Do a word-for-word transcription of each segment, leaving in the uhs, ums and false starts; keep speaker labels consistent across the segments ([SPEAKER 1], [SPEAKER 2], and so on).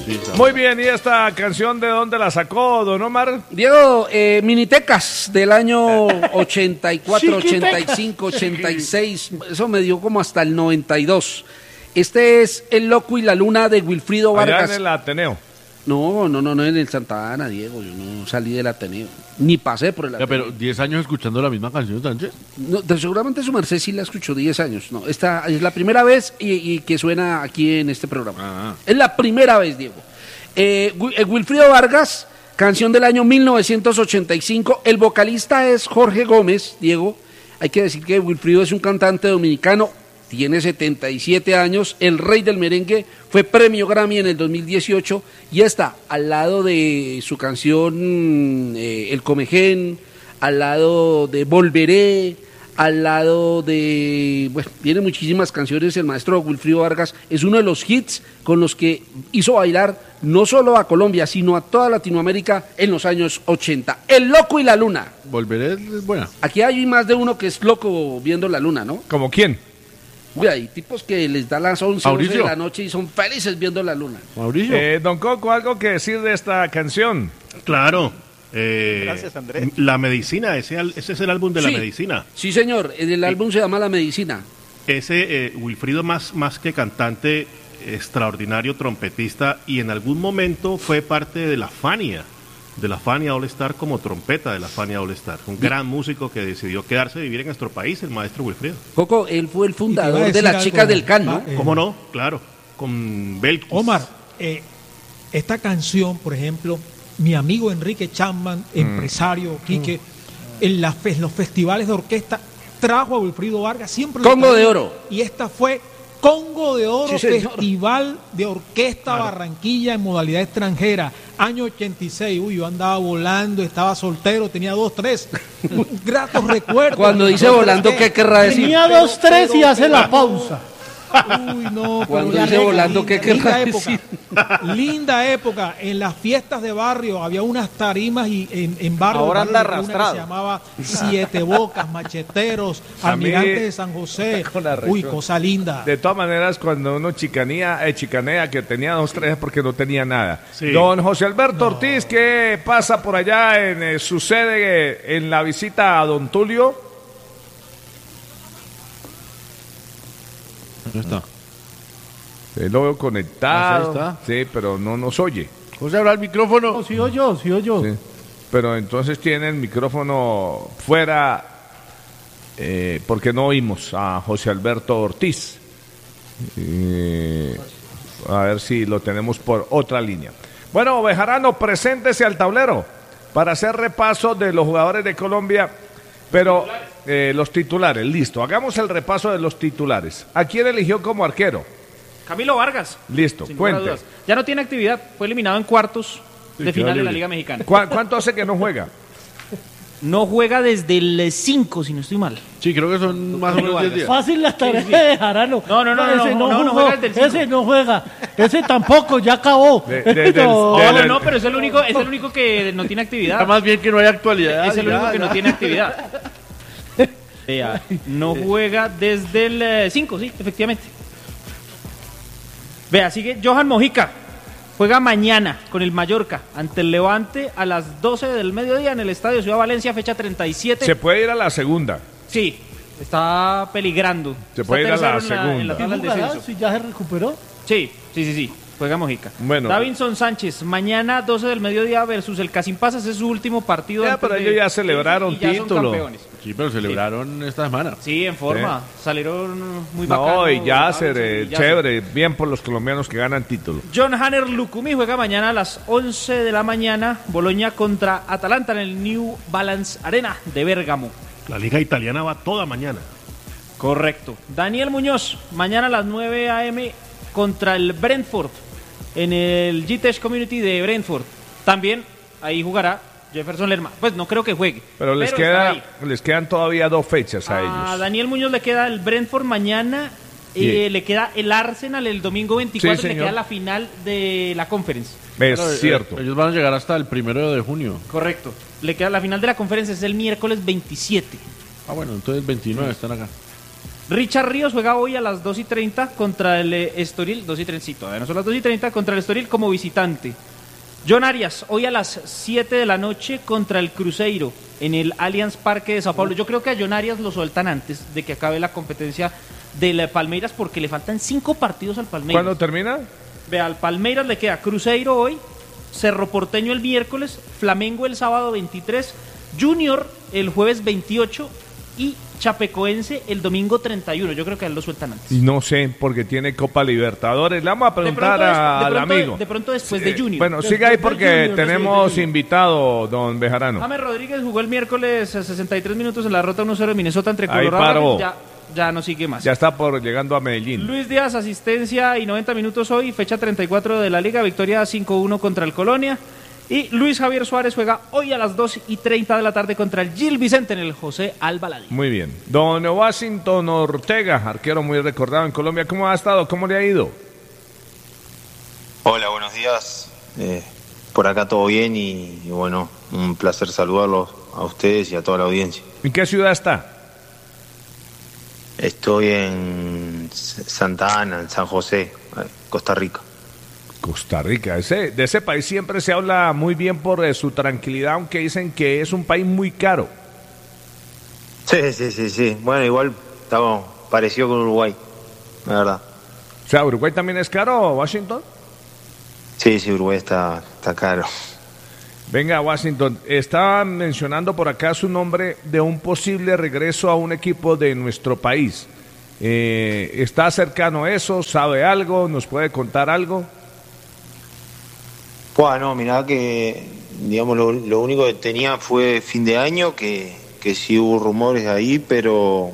[SPEAKER 1] Sí,
[SPEAKER 2] Muy bien, ¿y esta canción de dónde la sacó, don Omar?
[SPEAKER 3] Diego, eh, Minitecas del año ochenta y cuatro, ochenta y cinco, ochenta y seis, eso me dio como hasta el noventa y dos. Este es El Loco y la Luna de Wilfrido Vargas.
[SPEAKER 2] Allá en el Ateneo.
[SPEAKER 3] No, no, no, no en el Santa Ana, Diego, yo no salí del Ateneo, ni pasé por el
[SPEAKER 1] Ya,
[SPEAKER 3] Ateneo.
[SPEAKER 1] pero diez años escuchando la misma canción, Sánchez.
[SPEAKER 3] No, de- seguramente su merced sí la escuchó diez años, no, esta es la primera vez y, y que suena aquí en este programa.
[SPEAKER 1] Ah.
[SPEAKER 3] Es la primera vez, Diego. Eh, Wi- eh, Wilfrido Vargas, canción del año mil novecientos ochenta y cinco, el vocalista es Jorge Gómez, Diego. Hay que decir que Wilfrido es un cantante dominicano, tiene setenta y siete años, el rey del merengue, fue premio Grammy en el dos mil dieciocho y está al lado de su canción eh, El Comején, al lado de Volveré, al lado de... Bueno, tiene muchísimas canciones, el maestro Wilfrido Vargas es uno de los hits con los que hizo bailar no solo a Colombia, sino a toda Latinoamérica en los años ochenta. El Loco y la Luna.
[SPEAKER 1] Volveré es buena.
[SPEAKER 3] Aquí hay más de uno que es loco viendo la luna, ¿no?
[SPEAKER 2] ¿Como quién?
[SPEAKER 3] Uy, hay tipos que les da las once, once
[SPEAKER 1] Mauricio.
[SPEAKER 3] de la noche y son felices viendo la luna.
[SPEAKER 1] Mauricio.
[SPEAKER 2] Eh, don Coco, ¿algo que decir de esta canción?
[SPEAKER 4] Claro. eh,
[SPEAKER 5] Gracias, Andrés.
[SPEAKER 4] La medicina, ese, al- ese es el álbum de la
[SPEAKER 3] Sí.
[SPEAKER 4] medicina.
[SPEAKER 3] Sí, señor, el álbum se llama La Medicina.
[SPEAKER 4] Ese eh, Wilfrido, más, más que cantante, extraordinario trompetista, y en algún momento fue parte de la Fania, de la Fania All Star, como trompeta de la Fania All Star. Un gran músico que decidió quedarse a vivir en nuestro país, el maestro Wilfrido.
[SPEAKER 3] Coco, él fue el
[SPEAKER 6] Y te iba a
[SPEAKER 3] fundador de
[SPEAKER 6] decir
[SPEAKER 3] las
[SPEAKER 6] algo,
[SPEAKER 3] chicas del Can, ¿no?
[SPEAKER 6] va, eh,
[SPEAKER 4] ¿Cómo no? Claro, con Belkis.
[SPEAKER 6] Omar, eh, esta canción, por ejemplo, mi amigo Enrique Chapman, empresario, Quique, en las fe- los festivales de orquesta, trajo a Wilfrido Vargas siempre. lo
[SPEAKER 3] Congo
[SPEAKER 6] traía,
[SPEAKER 3] de Oro.
[SPEAKER 6] Y esta fue Congo de Oro,
[SPEAKER 3] Sí, señor.
[SPEAKER 6] Festival de Orquesta Barranquilla en modalidad extranjera, año ochenta y seis. Uy, yo andaba volando, estaba soltero, tenía dos, tres. Gratos recuerdos.
[SPEAKER 3] Cuando dice volando, ¿qué querrá decir?
[SPEAKER 7] Tenía dos, tres y hace la pausa.
[SPEAKER 6] Uy, no,
[SPEAKER 3] Cuando
[SPEAKER 6] pero
[SPEAKER 3] dice
[SPEAKER 6] linda,
[SPEAKER 3] volando, ¿qué
[SPEAKER 6] linda
[SPEAKER 3] querrá
[SPEAKER 6] época.
[SPEAKER 3] decir?
[SPEAKER 6] Linda época. En las fiestas de barrio había unas tarimas y en, en barrio,
[SPEAKER 5] Ahora
[SPEAKER 6] barrio
[SPEAKER 5] anda
[SPEAKER 6] una que
[SPEAKER 5] arrastrado.
[SPEAKER 6] se llamaba Siete Bocas, Macheteros,
[SPEAKER 2] A mí-
[SPEAKER 6] Almirantes de San José.
[SPEAKER 2] Con la
[SPEAKER 6] Uy,
[SPEAKER 2] reacción.
[SPEAKER 6] cosa linda.
[SPEAKER 2] De todas maneras, cuando uno chicanía, eh, chicanea que tenía dos, tres, es porque no tenía nada.
[SPEAKER 4] Sí.
[SPEAKER 2] Don José Alberto Ortiz, ¿qué pasa por allá en eh, su sede eh, en la visita a Don Tulio?
[SPEAKER 1] ¿Dónde está?
[SPEAKER 2] Eh, lo veo conectado.
[SPEAKER 1] Ah,
[SPEAKER 2] Sí, pero no nos oye.
[SPEAKER 1] José, habla el micrófono.
[SPEAKER 7] No, sí o yo, sí o yo.
[SPEAKER 2] Sí. Pero entonces tiene el micrófono fuera eh, porque no oímos a José Alberto Ortiz. Eh, a ver si lo tenemos por otra línea. Bueno, Bejarano, preséntese al tablero para hacer repaso de los jugadores de Colombia, pero eh, los titulares, listo. Hagamos el repaso de los titulares. ¿A quién eligió como arquero?
[SPEAKER 8] Camilo Vargas.
[SPEAKER 2] Listo,
[SPEAKER 8] Sin lugar a
[SPEAKER 2] cuente.
[SPEAKER 8] dudas. Ya no tiene actividad, fue eliminado en cuartos
[SPEAKER 1] Sí,
[SPEAKER 8] de
[SPEAKER 1] quedó
[SPEAKER 8] final de la
[SPEAKER 1] libre.
[SPEAKER 8] Liga Mexicana.
[SPEAKER 2] ¿Cu- ¿Cuánto hace que no juega?
[SPEAKER 8] No juega desde el cinco, si no estoy mal.
[SPEAKER 1] Sí, creo que son más o menos diez días.
[SPEAKER 7] Fácil la tarea de Jarano.
[SPEAKER 8] No, no, no, no,
[SPEAKER 7] ese
[SPEAKER 8] no, no, no
[SPEAKER 7] jugó,
[SPEAKER 8] juega desde el
[SPEAKER 7] ese no juega. Ese tampoco, ya acabó.
[SPEAKER 2] De- de- del-
[SPEAKER 7] No,
[SPEAKER 2] de-
[SPEAKER 8] No, no,
[SPEAKER 2] del-
[SPEAKER 8] no, pero es el único, es el único que no tiene
[SPEAKER 1] Está
[SPEAKER 8] actividad.
[SPEAKER 1] más bien que no hay actualidad.
[SPEAKER 8] Es el
[SPEAKER 1] ya,
[SPEAKER 8] único que
[SPEAKER 1] ya.
[SPEAKER 8] no tiene actividad. Vea, no juega desde el cinco, sí, efectivamente. Vea, sigue Johan Mojica. Juega mañana con el Mallorca ante el Levante a las doce del mediodía en el Estadio Ciudad Valencia, fecha treinta y siete.
[SPEAKER 2] Se puede ir a la segunda.
[SPEAKER 8] Sí, está peligrando.
[SPEAKER 2] Se puede ir a
[SPEAKER 8] Está
[SPEAKER 2] la
[SPEAKER 8] tercero en en
[SPEAKER 2] segunda.
[SPEAKER 8] la tabla del
[SPEAKER 7] ¿Jugará?
[SPEAKER 8] descenso.
[SPEAKER 7] Si ya se recuperó.
[SPEAKER 8] Sí, sí, sí, sí. Juega Mojica.
[SPEAKER 2] Bueno.
[SPEAKER 8] Davinson Sánchez, mañana doce del mediodía versus el Casimpasas, es su último partido.
[SPEAKER 2] Ya,
[SPEAKER 8] antes
[SPEAKER 2] pero
[SPEAKER 8] de-
[SPEAKER 2] ellos ya celebraron
[SPEAKER 8] y ya son
[SPEAKER 2] título.
[SPEAKER 8] campeones.
[SPEAKER 1] Sí, pero celebraron esta semana.
[SPEAKER 8] Sí, en forma. Salieron muy
[SPEAKER 2] No,
[SPEAKER 8] bacanos.
[SPEAKER 2] y Yasser,
[SPEAKER 8] Davinson
[SPEAKER 2] eh,
[SPEAKER 8] y Yasser.
[SPEAKER 2] chévere, bien por los colombianos que ganan título.
[SPEAKER 8] John Hanner Lucumi juega mañana a las once de la mañana. Boloña contra Atalanta en el New Balance Arena de Bérgamo.
[SPEAKER 4] La liga italiana va toda mañana.
[SPEAKER 8] Correcto. Daniel Muñoz, mañana a las nueve a eme contra el Brentford en el G T E S Community de Brentford. También ahí jugará Jefferson Lerma. Pues no creo que juegue.
[SPEAKER 2] Pero les
[SPEAKER 8] estará
[SPEAKER 2] queda,
[SPEAKER 8] ahí.
[SPEAKER 2] les quedan todavía dos fechas a
[SPEAKER 8] A
[SPEAKER 2] ellos.
[SPEAKER 8] Daniel Muñoz le queda el Brentford mañana. eh, le queda el Arsenal el domingo veinticuatro.
[SPEAKER 2] Sí,
[SPEAKER 8] y le
[SPEAKER 2] señor.
[SPEAKER 8] queda la final de la Conference.
[SPEAKER 2] Es
[SPEAKER 1] Pero, eh,
[SPEAKER 2] cierto.
[SPEAKER 1] Ellos van a llegar hasta el primero de junio.
[SPEAKER 8] Correcto. Le queda la final de la Conference es el miércoles veintisiete.
[SPEAKER 1] Ah, bueno, entonces veintinueve están acá.
[SPEAKER 8] Richard Ríos juega hoy a las dos y treinta contra el eh, Estoril, dos y treinta, sí, todavía no son las dos y treinta, contra el Estoril como visitante. John Arias, hoy a las siete de la noche contra el Cruzeiro en el Allianz Parque de Sao Paulo. Yo creo que a John Arias lo sueltan antes de que acabe la competencia del Palmeiras porque le faltan cinco partidos al Palmeiras.
[SPEAKER 2] ¿Cuándo termina?
[SPEAKER 8] Vea, al Palmeiras le queda Cruzeiro hoy, Cerro Porteño el miércoles, Flamengo el sábado veintitrés, Junior el jueves veintiocho y Chapecoense el domingo treinta y uno. Yo creo que a él lo sueltan antes.
[SPEAKER 2] No sé, porque tiene Copa Libertadores. Le vamos a preguntar
[SPEAKER 8] de pronto,
[SPEAKER 2] a,
[SPEAKER 8] de
[SPEAKER 2] al
[SPEAKER 8] pronto,
[SPEAKER 2] amigo.
[SPEAKER 8] De pronto después
[SPEAKER 2] Sí,
[SPEAKER 8] de Junior.
[SPEAKER 2] Bueno,
[SPEAKER 7] Después
[SPEAKER 2] siga ahí
[SPEAKER 7] de
[SPEAKER 2] porque
[SPEAKER 7] Junior,
[SPEAKER 2] tenemos
[SPEAKER 7] después de
[SPEAKER 2] invitado, don Bejarano.
[SPEAKER 8] James Rodríguez jugó el miércoles a sesenta y tres minutos en la derrota uno cero de Minnesota entre
[SPEAKER 2] Ahí
[SPEAKER 8] Colorado.
[SPEAKER 2] paró.
[SPEAKER 8] Ya, ya no sigue más.
[SPEAKER 2] Ya está por llegando a Medellín.
[SPEAKER 8] Luis Díaz, asistencia y noventa minutos hoy, fecha treinta y cuatro de la Liga, victoria cinco uno contra el Colonia. Y Luis Javier Suárez juega hoy a las dos y treinta de la tarde contra el Gil Vicente en el José Albaladi.
[SPEAKER 2] Muy bien. Don Washington Ortega, arquero muy recordado en Colombia. ¿Cómo ha estado? ¿Cómo le ha ido?
[SPEAKER 5] Hola, buenos días. Eh, por acá todo bien y, y bueno, un placer saludarlos a ustedes y a toda la audiencia.
[SPEAKER 2] ¿En qué ciudad está?
[SPEAKER 5] Estoy en Santa Ana, en San José, Costa Rica.
[SPEAKER 2] Costa Rica. Ese, de ese país siempre se habla muy bien por eh, su tranquilidad, aunque dicen que es un país muy caro.
[SPEAKER 5] Sí, sí, sí, sí. Bueno, igual estamos parecido con Uruguay, la verdad.
[SPEAKER 2] O sea, ¿Uruguay también es caro, Washington?
[SPEAKER 5] Sí, sí, Uruguay está, está caro.
[SPEAKER 2] Venga, Washington, estaba mencionando por acá su nombre de un posible regreso a un equipo de nuestro país. Eh, ¿Está cercano a eso? ¿Sabe algo? ¿Nos puede contar algo?
[SPEAKER 5] Bueno, mirá que, digamos, lo, lo único que tenía fue fin de año, que, que sí hubo rumores ahí, pero...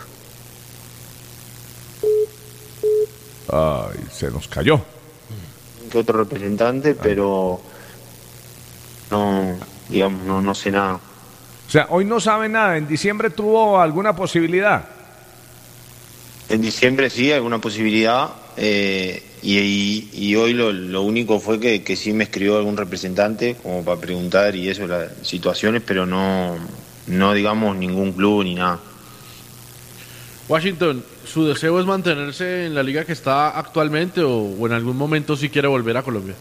[SPEAKER 2] Ay, se nos cayó.
[SPEAKER 5] que otro representante, pero no, digamos, no, no sé nada.
[SPEAKER 2] O sea, hoy no sabe nada. ¿En diciembre tuvo alguna posibilidad?
[SPEAKER 5] En diciembre sí, alguna posibilidad, eh, y, y, y hoy lo, lo único fue que, que sí me escribió algún representante como para preguntar y eso, las situaciones, pero no, no digamos ningún club ni nada.
[SPEAKER 1] Washington, ¿su deseo es mantenerse en la liga que está actualmente o, o en algún momento si quiere volver a Colombia?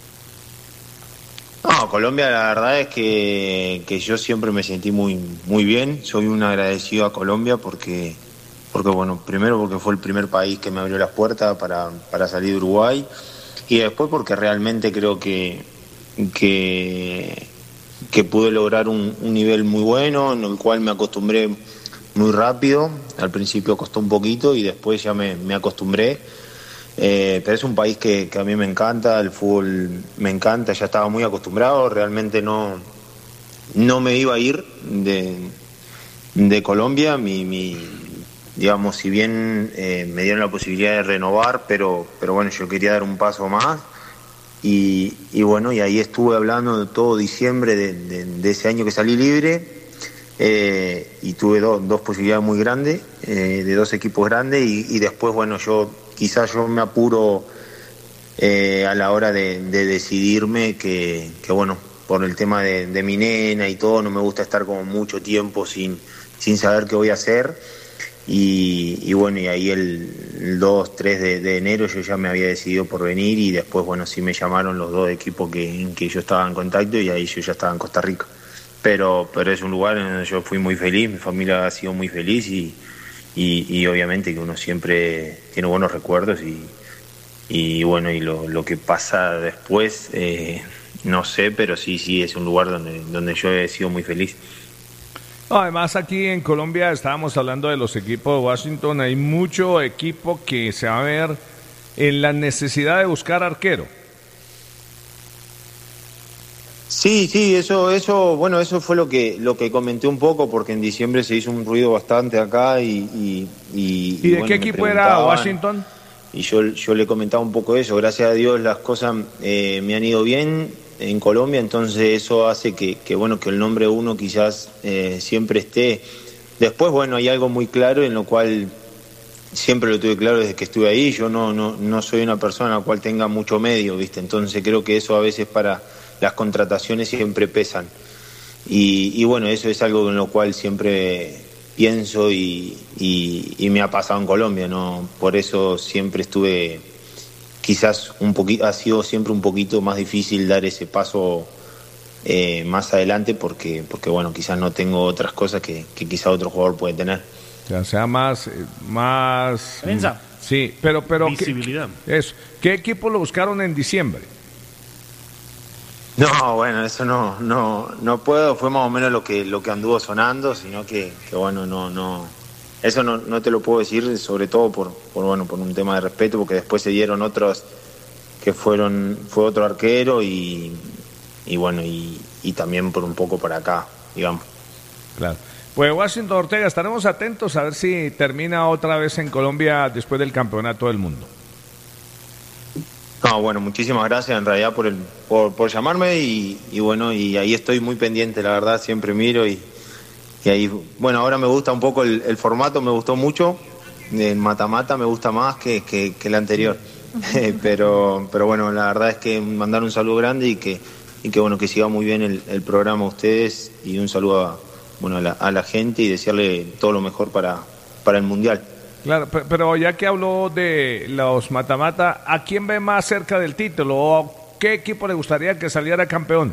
[SPEAKER 5] No, Colombia la verdad es que, que yo siempre me sentí muy, muy bien, soy un agradecido a Colombia porque... Porque bueno, primero porque fue el primer país que me abrió las puertas para, para salir de Uruguay y después porque realmente creo que, que, que pude lograr un, un nivel muy bueno en el cual me acostumbré muy rápido. Al principio costó un poquito y después ya me, me acostumbré. Eh, pero es un país que, que a mí me encanta, el fútbol me encanta, ya estaba muy acostumbrado, realmente no, no me iba a ir de, de Colombia, mi... mi digamos, si bien eh, me dieron la posibilidad de renovar, pero pero bueno, yo quería dar un paso más y, y bueno, y ahí estuve hablando de todo diciembre de, de, de ese año que salí libre eh, y tuve do, dos posibilidades muy grandes, eh, de dos equipos grandes y, y después, bueno, yo quizás yo me apuro eh, a la hora de, de decidirme que, que, bueno, por el tema de, de mi nena y todo, no me gusta estar como mucho tiempo sin, sin saber qué voy a hacer. Y, y bueno, y ahí el, el dos, tres de, de enero yo ya me había decidido por venir y después, bueno, sí me llamaron los dos equipos que, en que yo estaba en contacto y ahí yo ya estaba en Costa Rica. Pero, pero es un lugar en donde yo fui muy feliz, mi familia ha sido muy feliz y, y, y obviamente que uno siempre tiene buenos recuerdos y, y bueno, y lo, lo que pasa después, eh, no sé, pero sí, sí, es un lugar donde, donde yo he sido muy feliz.
[SPEAKER 2] No, además aquí en Colombia estábamos hablando de los equipos de Washington, hay mucho equipo que se va a ver en la necesidad de buscar arquero.
[SPEAKER 5] Sí, sí, eso, eso, bueno, eso fue lo que lo que comenté un poco porque en diciembre se hizo un ruido bastante acá y y, y,
[SPEAKER 2] ¿Y de
[SPEAKER 5] bueno,
[SPEAKER 2] qué equipo era Washington?
[SPEAKER 5] Y yo yo le comentaba un poco eso. Gracias a Dios las cosas eh, me han ido bien en Colombia, entonces eso hace que, que bueno, que el nombre uno quizás eh, siempre esté. Después, bueno, hay algo muy claro en lo cual siempre lo tuve claro desde que estuve ahí. Yo no no no soy una persona a la cual tenga mucho medio, ¿viste? Entonces creo que eso a veces para las contrataciones siempre pesan. Y, y bueno, eso es algo en lo cual siempre pienso y, y, y me ha pasado en Colombia, ¿no? Por eso siempre estuve, quizás un poquito, ha sido siempre un poquito más difícil dar ese paso eh, más adelante porque, porque, bueno, quizás no tengo otras cosas que, que quizás otro jugador puede tener.
[SPEAKER 2] O sea, más... más
[SPEAKER 8] Prensa.
[SPEAKER 2] Sí, pero... pero
[SPEAKER 4] Visibilidad.
[SPEAKER 2] ¿qué, eso, ¿qué equipo lo buscaron en diciembre?
[SPEAKER 5] No, bueno, eso no, no, no puedo, fue más o menos lo que, lo que anduvo sonando, sino que, que bueno, no, no, eso no, no te lo puedo decir, sobre todo por, por, bueno, por un tema de respeto, porque después se dieron otros que fueron, fue otro arquero y, y bueno, y, y también por un poco para acá, digamos.
[SPEAKER 2] Claro. Pues Washington Ortega, estaremos atentos a ver si termina otra vez en Colombia después del campeonato del mundo.
[SPEAKER 5] No, bueno, muchísimas gracias en realidad por el por, por llamarme y, y bueno, y ahí estoy muy pendiente, la verdad, siempre miro y, y ahí, bueno, ahora me gusta un poco el, el formato, me gustó mucho, el mata-mata me gusta más que, que, que el anterior, pero pero bueno, la verdad es que mandar un saludo grande y que, y que bueno, que siga muy bien el, el programa a ustedes y un saludo a, bueno, a la, a la gente y desearle todo lo mejor para, para el Mundial.
[SPEAKER 2] Claro, pero ya que habló de los mata-mata, ¿a quién ve más cerca del título? ¿O qué equipo le gustaría que saliera campeón?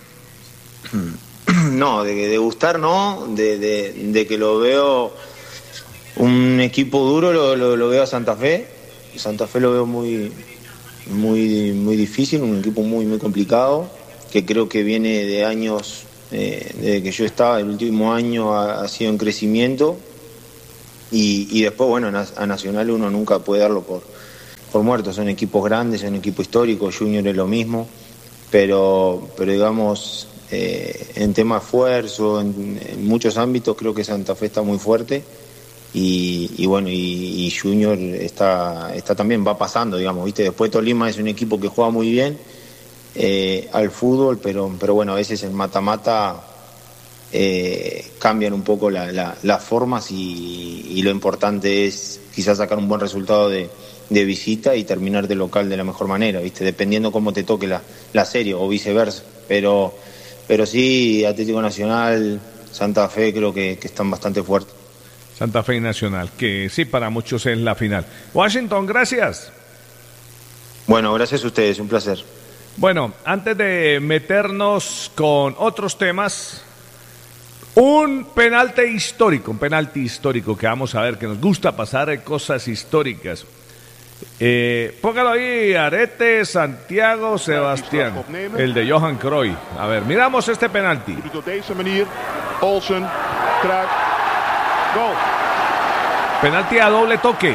[SPEAKER 5] No, de, de gustar no, de, de, de que lo veo un equipo duro, lo, lo, lo veo a Santa Fe. Santa Fe lo veo muy, muy, muy difícil, un equipo muy, muy complicado, que creo que viene de años, eh, desde que yo estaba, el último año ha, ha sido en crecimiento. Y, y después, bueno, a Nacional uno nunca puede darlo por, por muerto. Son equipos grandes, son equipos históricos, Junior es lo mismo, pero, pero digamos, eh, en tema de esfuerzo, en, en muchos ámbitos, creo que Santa Fe está muy fuerte y, y bueno, y, y Junior está, está también, va pasando, digamos, ¿viste? Después Tolima es un equipo que juega muy bien eh, al fútbol, pero, pero bueno, a veces el mata-mata... Eh, cambian un poco la, la, las formas y, y lo importante es quizás sacar un buen resultado de, de visita y terminar de local de la mejor manera, ¿viste? Dependiendo cómo te toque la, la serie o viceversa, pero, pero sí, Atlético Nacional, Santa Fe creo que, que están bastante fuertes.
[SPEAKER 2] Santa Fe y Nacional, que sí para muchos es la final. Washington, gracias.
[SPEAKER 5] Bueno, gracias a ustedes, un placer.
[SPEAKER 2] Bueno, antes de meternos con otros temas... Un penalti histórico, un penalti histórico que vamos a ver, que nos gusta pasar cosas históricas. Eh, póngalo ahí, Arete, Santiago, Sebastián, el de Johan Cruyff. A ver, miramos este penalti.
[SPEAKER 9] Olsen, Kruijff, goal.
[SPEAKER 2] Penalti a doble toque.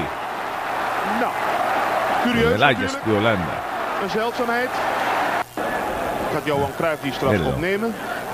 [SPEAKER 9] Nou, curieus
[SPEAKER 2] El Ajax de Holanda.
[SPEAKER 9] Een zeldzaamheid. Gaat Johan Cruijff die straf opnemen.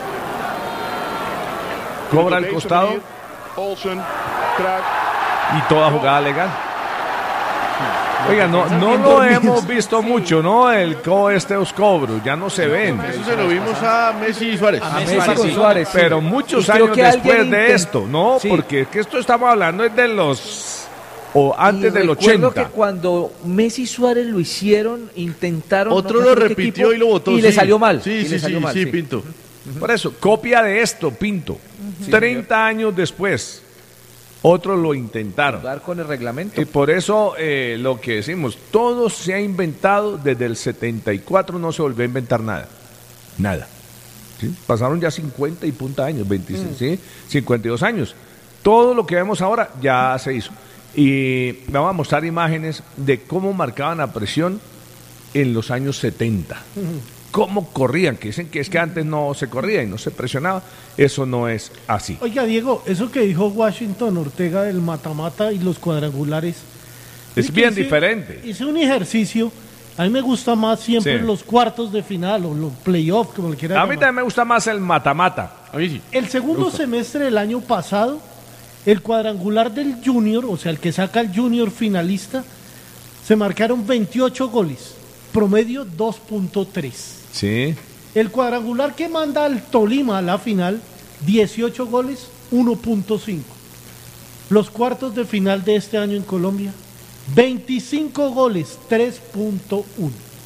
[SPEAKER 2] Cobra al costado
[SPEAKER 9] Olsen, Kruijff.
[SPEAKER 2] y toda jugada legal. Oiga, no, no lo hemos visto mucho, ¿no? El co estos cobros, ya no se ven.
[SPEAKER 1] Eso se lo vimos a Messi y Suárez.
[SPEAKER 10] A Messi con Suárez, sí.
[SPEAKER 2] Pero muchos
[SPEAKER 10] Y creo
[SPEAKER 2] años
[SPEAKER 10] que
[SPEAKER 2] después
[SPEAKER 10] alguien
[SPEAKER 2] de
[SPEAKER 10] intent-
[SPEAKER 2] esto, ¿no?
[SPEAKER 10] Sí.
[SPEAKER 2] Porque que esto estamos hablando es de los... o antes
[SPEAKER 10] Y
[SPEAKER 2] del
[SPEAKER 10] recuerdo
[SPEAKER 2] ochenta.
[SPEAKER 10] que cuando Messi y Suárez lo hicieron, intentaron...
[SPEAKER 1] Otro
[SPEAKER 10] no
[SPEAKER 1] lo
[SPEAKER 10] sé qué
[SPEAKER 1] repitió
[SPEAKER 10] equipo,
[SPEAKER 1] y lo votó.
[SPEAKER 10] Y
[SPEAKER 1] sí.
[SPEAKER 10] le salió mal.
[SPEAKER 1] Sí,
[SPEAKER 10] y
[SPEAKER 1] sí,
[SPEAKER 10] le
[SPEAKER 1] sí,
[SPEAKER 10] salió mal,
[SPEAKER 1] sí,
[SPEAKER 10] sí.
[SPEAKER 1] Pinto.
[SPEAKER 2] Por eso, copia de esto, Pinto. treinta años después, otros lo intentaron.
[SPEAKER 10] Jugar con el reglamento.
[SPEAKER 2] Y por eso eh, lo que decimos, todo se ha inventado desde el setenta y cuatro, no se volvió a inventar nada. Nada. ¿Sí? Pasaron ya cincuenta y punta años, veintiséis, ¿sí? cincuenta y dos años. Todo lo que vemos ahora ya se hizo. Y vamos a mostrar imágenes de cómo marcaban la presión en los años setenta. Cómo corrían, que dicen que es que antes no se corría y no se presionaba. Eso no es así.
[SPEAKER 7] Oiga, Diego, eso que dijo Washington Ortega del mata-mata y los cuadrangulares.
[SPEAKER 2] Es
[SPEAKER 7] que
[SPEAKER 2] bien
[SPEAKER 7] hice-
[SPEAKER 2] diferente.
[SPEAKER 7] Hice un ejercicio. A mí me gusta más siempre
[SPEAKER 2] Sí.
[SPEAKER 7] los cuartos de final o los playoffs, como le quieran
[SPEAKER 2] A mí
[SPEAKER 7] llamar.
[SPEAKER 2] también me gusta más el mata-mata.
[SPEAKER 1] A mí sí.
[SPEAKER 7] El segundo semestre del año pasado, el cuadrangular del Junior, o sea, el que saca el Junior finalista, se marcaron veintiocho goles, promedio dos punto tres.
[SPEAKER 2] Sí.
[SPEAKER 7] El cuadrangular que manda al Tolima a la final, dieciocho goles, uno punto cinco. Los cuartos de final de este año en Colombia, veinticinco goles, tres punto uno.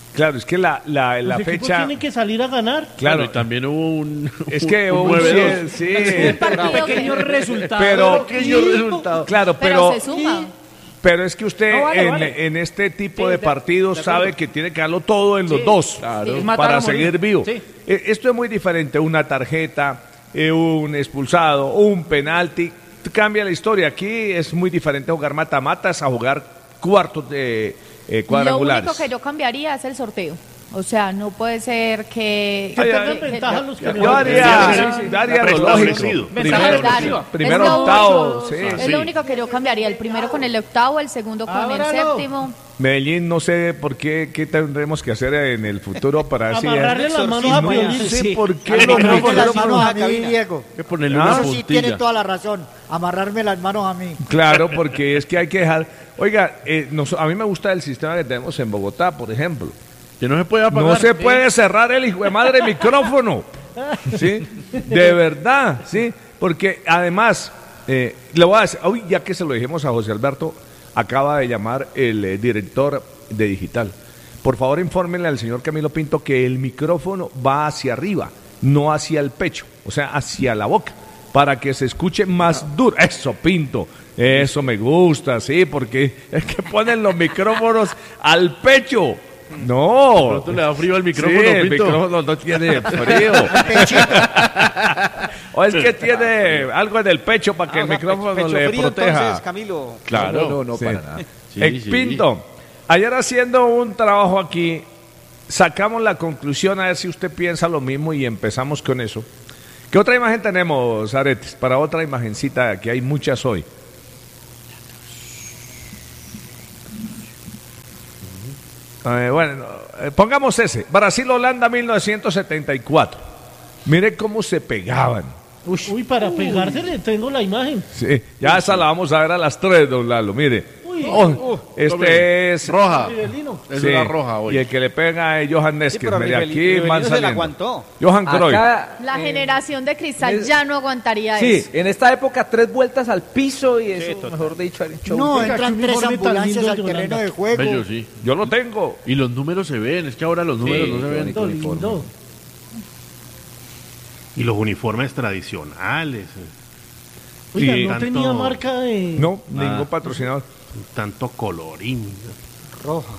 [SPEAKER 2] Claro, es que la, la, la
[SPEAKER 7] Los equipos
[SPEAKER 2] fecha...
[SPEAKER 7] tienen que salir a ganar.
[SPEAKER 2] Claro,
[SPEAKER 1] Bueno, y también hubo un.
[SPEAKER 2] es que
[SPEAKER 1] un
[SPEAKER 2] hubo un
[SPEAKER 1] nueve dos.
[SPEAKER 2] sí,
[SPEAKER 8] Un pequeño resultado.
[SPEAKER 2] pero,
[SPEAKER 1] Pequeño resultado.
[SPEAKER 2] claro,
[SPEAKER 11] Pero,
[SPEAKER 2] pero,
[SPEAKER 11] se suma.
[SPEAKER 2] pero es que usted
[SPEAKER 8] No, vale,
[SPEAKER 2] en,
[SPEAKER 8] vale.
[SPEAKER 2] en este tipo
[SPEAKER 8] Sí,
[SPEAKER 2] de
[SPEAKER 8] de-
[SPEAKER 2] partidos
[SPEAKER 8] de acuerdo.
[SPEAKER 2] sabe que tiene que darlo todo en los
[SPEAKER 8] Sí,
[SPEAKER 2] dos
[SPEAKER 8] claro. Es matar
[SPEAKER 2] para
[SPEAKER 8] o morir.
[SPEAKER 2] seguir vivo.
[SPEAKER 8] Sí.
[SPEAKER 2] Eh, Esto es muy diferente, una tarjeta, eh, un expulsado, un penalti, cambia la historia. Aquí es muy diferente jugar mata-matas a jugar cuartos de eh, cuadrangulares.
[SPEAKER 11] Lo único que yo cambiaría es el sorteo. O sea, no puede ser que...
[SPEAKER 7] Que
[SPEAKER 2] Ay,
[SPEAKER 7] tengan
[SPEAKER 2] ay,
[SPEAKER 7] ventaja los que
[SPEAKER 2] Yo
[SPEAKER 7] no.
[SPEAKER 2] haría,
[SPEAKER 4] Sí,
[SPEAKER 2] yo haría
[SPEAKER 4] sí,
[SPEAKER 2] lo
[SPEAKER 4] sí.
[SPEAKER 2] lógico.
[SPEAKER 4] Establecido.
[SPEAKER 2] Primero,
[SPEAKER 8] Ventaja
[SPEAKER 11] Claro.
[SPEAKER 8] exclusiva.
[SPEAKER 2] primero
[SPEAKER 11] Es lo
[SPEAKER 2] octavo,
[SPEAKER 11] único-
[SPEAKER 2] sí.
[SPEAKER 11] Es
[SPEAKER 4] sí.
[SPEAKER 11] lo único que yo cambiaría. El primero con el octavo, el segundo con el
[SPEAKER 7] Ábralo.
[SPEAKER 11] séptimo.
[SPEAKER 2] Medellín, no sé por qué, qué tendremos que hacer en el futuro para así.
[SPEAKER 7] Amarrarle las manos a
[SPEAKER 2] No
[SPEAKER 7] Piolín.
[SPEAKER 2] sé
[SPEAKER 8] Sí.
[SPEAKER 2] por qué
[SPEAKER 8] Al
[SPEAKER 2] lo
[SPEAKER 8] micrófono.
[SPEAKER 12] Amarrarme las
[SPEAKER 2] micrófonos-
[SPEAKER 12] manos a mí, Diego.
[SPEAKER 1] Hay que ponerle
[SPEAKER 2] Ah.
[SPEAKER 1] una
[SPEAKER 12] Eso sí tiene
[SPEAKER 1] puntilla.
[SPEAKER 12] toda la razón. Amarrarme las manos a mí.
[SPEAKER 2] Claro, porque es que hay que dejar. Oiga, eh, nos- a mí me gusta el sistema que tenemos en Bogotá, por ejemplo.
[SPEAKER 1] Que no se puede apagar.
[SPEAKER 2] No se puede cerrar el hijo de madre micrófono. ¿Sí? De verdad, ¿sí? Porque además, eh, le voy a decir, uy, ya que se lo dijimos a José Alberto, acaba de llamar el eh, director de digital. Por favor, infórmenle al señor Camilo Pinto que el micrófono va hacia arriba, no hacia el pecho, o sea, hacia la boca, para que se escuche más duro. Eso, Pinto, eso me gusta, sí, porque es que ponen los micrófonos al pecho. No.
[SPEAKER 1] Pronto le da frío al micrófono,
[SPEAKER 2] Sí, el
[SPEAKER 1] Pinto.
[SPEAKER 2] micrófono no tiene frío. O es que tiene algo en el pecho para que
[SPEAKER 13] Ah,
[SPEAKER 2] el
[SPEAKER 13] o sea,
[SPEAKER 2] micrófono
[SPEAKER 13] pecho
[SPEAKER 2] le
[SPEAKER 13] frío,
[SPEAKER 2] proteja.
[SPEAKER 13] entonces, Camilo.
[SPEAKER 2] Claro.
[SPEAKER 10] No, no, no,
[SPEAKER 2] sí.
[SPEAKER 10] para nada.
[SPEAKER 1] Sí,
[SPEAKER 2] Eh,
[SPEAKER 1] sí.
[SPEAKER 2] Pinto, ayer haciendo un trabajo aquí, sacamos la conclusión a ver si usted piensa lo mismo y empezamos con eso. ¿Qué otra imagen tenemos, Aretes? Para otra imagencita, que hay muchas hoy. Eh, bueno, eh, pongamos ese. Brasil-Holanda mil novecientos setenta y cuatro. Mire cómo se pegaban.
[SPEAKER 7] Uy, para pegarse le tengo la imagen.
[SPEAKER 2] Sí, ya esa la vamos a ver a las tres, don Lalo. Mire.
[SPEAKER 7] Uy,
[SPEAKER 2] Oh, este
[SPEAKER 1] Tome.
[SPEAKER 2] es
[SPEAKER 1] Roja.
[SPEAKER 7] Rivelino.
[SPEAKER 1] Es
[SPEAKER 2] Sí,
[SPEAKER 1] una roja hoy.
[SPEAKER 2] Y el que le pega es Johan
[SPEAKER 13] Sí,
[SPEAKER 2] Nesquez.
[SPEAKER 13] pero
[SPEAKER 2] Mire,
[SPEAKER 13] Rivel-
[SPEAKER 2] aquí
[SPEAKER 13] Rivelino
[SPEAKER 2] van
[SPEAKER 13] se la
[SPEAKER 2] saliendo.
[SPEAKER 13] aguantó.
[SPEAKER 2] Johan Cruyff.
[SPEAKER 10] Acá,
[SPEAKER 11] La
[SPEAKER 10] eh,
[SPEAKER 11] generación de cristal
[SPEAKER 10] es-
[SPEAKER 11] ya no aguantaría
[SPEAKER 10] Sí,
[SPEAKER 11] eso.
[SPEAKER 10] en esta época tres vueltas al piso y eso, mejor dicho, era un show.
[SPEAKER 12] No,
[SPEAKER 7] Oiga,
[SPEAKER 12] entran
[SPEAKER 7] qué
[SPEAKER 12] tres
[SPEAKER 7] uniforme tan
[SPEAKER 12] ambulancias
[SPEAKER 7] lindo
[SPEAKER 12] al
[SPEAKER 7] de
[SPEAKER 12] terreno
[SPEAKER 7] Holanda.
[SPEAKER 12] de juego.
[SPEAKER 1] Bello, sí.
[SPEAKER 2] Yo lo tengo.
[SPEAKER 1] Y los números se ven, es que ahora los números
[SPEAKER 4] Sí,
[SPEAKER 1] no se ven.
[SPEAKER 7] Lindo, lindo.
[SPEAKER 4] Y los uniformes tradicionales.
[SPEAKER 7] Oiga,
[SPEAKER 2] Y
[SPEAKER 7] no
[SPEAKER 4] tanto-
[SPEAKER 7] tenía marca de...
[SPEAKER 2] No, ningún patrocinador.
[SPEAKER 4] Tanto colorín.
[SPEAKER 12] Roja.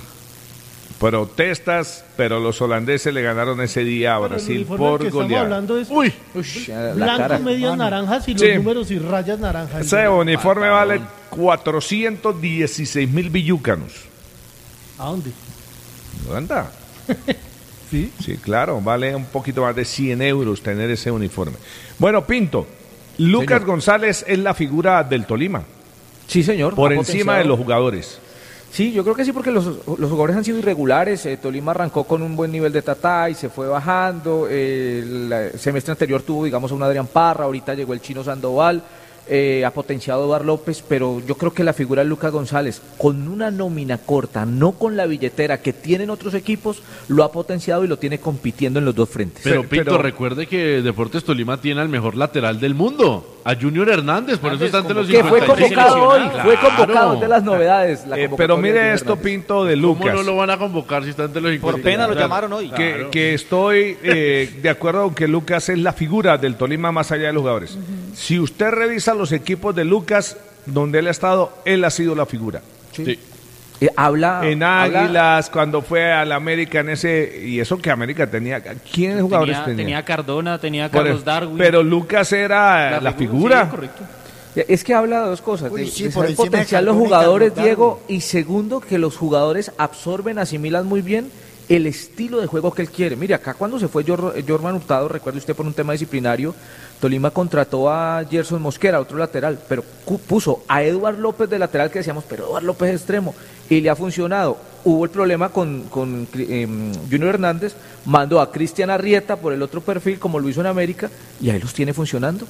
[SPEAKER 2] Protestas, pero los holandeses le ganaron ese día a
[SPEAKER 7] Pero el
[SPEAKER 2] Brasil
[SPEAKER 7] uniforme del
[SPEAKER 2] por
[SPEAKER 7] que estamos
[SPEAKER 2] goleada.
[SPEAKER 7] hablando es
[SPEAKER 1] Uy,
[SPEAKER 10] La
[SPEAKER 7] blanco,
[SPEAKER 10] cara.
[SPEAKER 7] medias
[SPEAKER 12] Mano.
[SPEAKER 7] naranjas y los
[SPEAKER 2] Sí.
[SPEAKER 7] números y rayas naranjas.
[SPEAKER 2] Ese uniforme vale cuatrocientos dieciséis mil billúcanos.
[SPEAKER 7] ¿A dónde?
[SPEAKER 2] ¿Anda?
[SPEAKER 7] Sí.
[SPEAKER 2] Sí, claro, vale un poquito más de cien euros tener ese uniforme. Bueno, Pinto, Lucas
[SPEAKER 10] Señor.
[SPEAKER 2] González es la figura del Tolima,
[SPEAKER 10] Sí, señor.
[SPEAKER 2] por
[SPEAKER 10] ha
[SPEAKER 2] encima
[SPEAKER 10] potenciado.
[SPEAKER 2] de los jugadores.
[SPEAKER 10] Sí, yo creo que sí, porque los, los jugadores han sido irregulares. Eh, Tolima arrancó con un buen nivel de tatá y se fue bajando. Eh, el, eh, semestre anterior tuvo, digamos, a un Adrián Parra, ahorita llegó el chino Sandoval, eh, ha potenciado a Eduardo López, pero yo creo que la figura de Lucas González, con una nómina corta, no con la billetera que tienen otros equipos, lo ha potenciado y lo tiene compitiendo en los dos frentes.
[SPEAKER 1] pero
[SPEAKER 2] Sí,
[SPEAKER 1] Pinto,
[SPEAKER 2] pero-
[SPEAKER 1] recuerde que Deportes Tolima tiene al mejor lateral del mundo, a Junior Hernández, por eso está ante los
[SPEAKER 10] Que fue
[SPEAKER 1] cincuenta y seis.
[SPEAKER 10] convocado hoy,
[SPEAKER 1] Claro.
[SPEAKER 10] fue convocado de las novedades. la
[SPEAKER 2] Eh, pero
[SPEAKER 10] convocatoria de
[SPEAKER 2] mire
[SPEAKER 10] Junior
[SPEAKER 2] esto,
[SPEAKER 10] Hernández.
[SPEAKER 2] Pinto, de
[SPEAKER 1] ¿Cómo
[SPEAKER 2] Lucas.
[SPEAKER 1] no lo van a convocar si está ante los
[SPEAKER 13] Por
[SPEAKER 1] cincuenta y seis?
[SPEAKER 13] pena lo
[SPEAKER 1] Claro.
[SPEAKER 13] llamaron hoy.
[SPEAKER 2] que,
[SPEAKER 1] Claro.
[SPEAKER 2] que estoy eh, de acuerdo con que Lucas es la figura del Tolima más allá de los jugadores. Si usted revisa los equipos de Lucas, donde él ha estado, él ha sido la figura.
[SPEAKER 1] Sí.
[SPEAKER 10] Eh, habla,
[SPEAKER 2] En
[SPEAKER 10] habla-
[SPEAKER 2] Águilas, cuando fue al América en ese, y eso que América tenía, ¿quiénes jugadores
[SPEAKER 8] Tenía,
[SPEAKER 2] tenía?
[SPEAKER 8] tenía Cardona, tenía
[SPEAKER 2] Por
[SPEAKER 8] Carlos
[SPEAKER 2] eso.
[SPEAKER 8] Darwin.
[SPEAKER 2] Pero Lucas era la, figura.
[SPEAKER 8] Sí, correcto.
[SPEAKER 10] Es que habla de dos cosas,
[SPEAKER 12] Uy,
[SPEAKER 10] de,
[SPEAKER 12] sí,
[SPEAKER 10] de
[SPEAKER 12] por
[SPEAKER 10] saber
[SPEAKER 12] encima de
[SPEAKER 10] potenciar los
[SPEAKER 12] Cardona y
[SPEAKER 10] jugadores,
[SPEAKER 12] Carlos
[SPEAKER 10] Diego,
[SPEAKER 12] Darwin.
[SPEAKER 10] y segundo, que los jugadores absorben, asimilan muy bien el estilo de juego que él quiere. Mire, acá cuando se fue Jor- Jorman Hurtado, recuerde usted por un tema disciplinario, Tolima contrató a Gerson Mosquera, otro lateral, pero cu- puso a Eduard López de lateral, que decíamos, pero Eduard López es extremo, y le ha funcionado. Hubo el problema con, con eh, Junior Hernández, mandó a Cristian Arrieta por el otro perfil, como lo hizo en América, y ahí los tiene funcionando.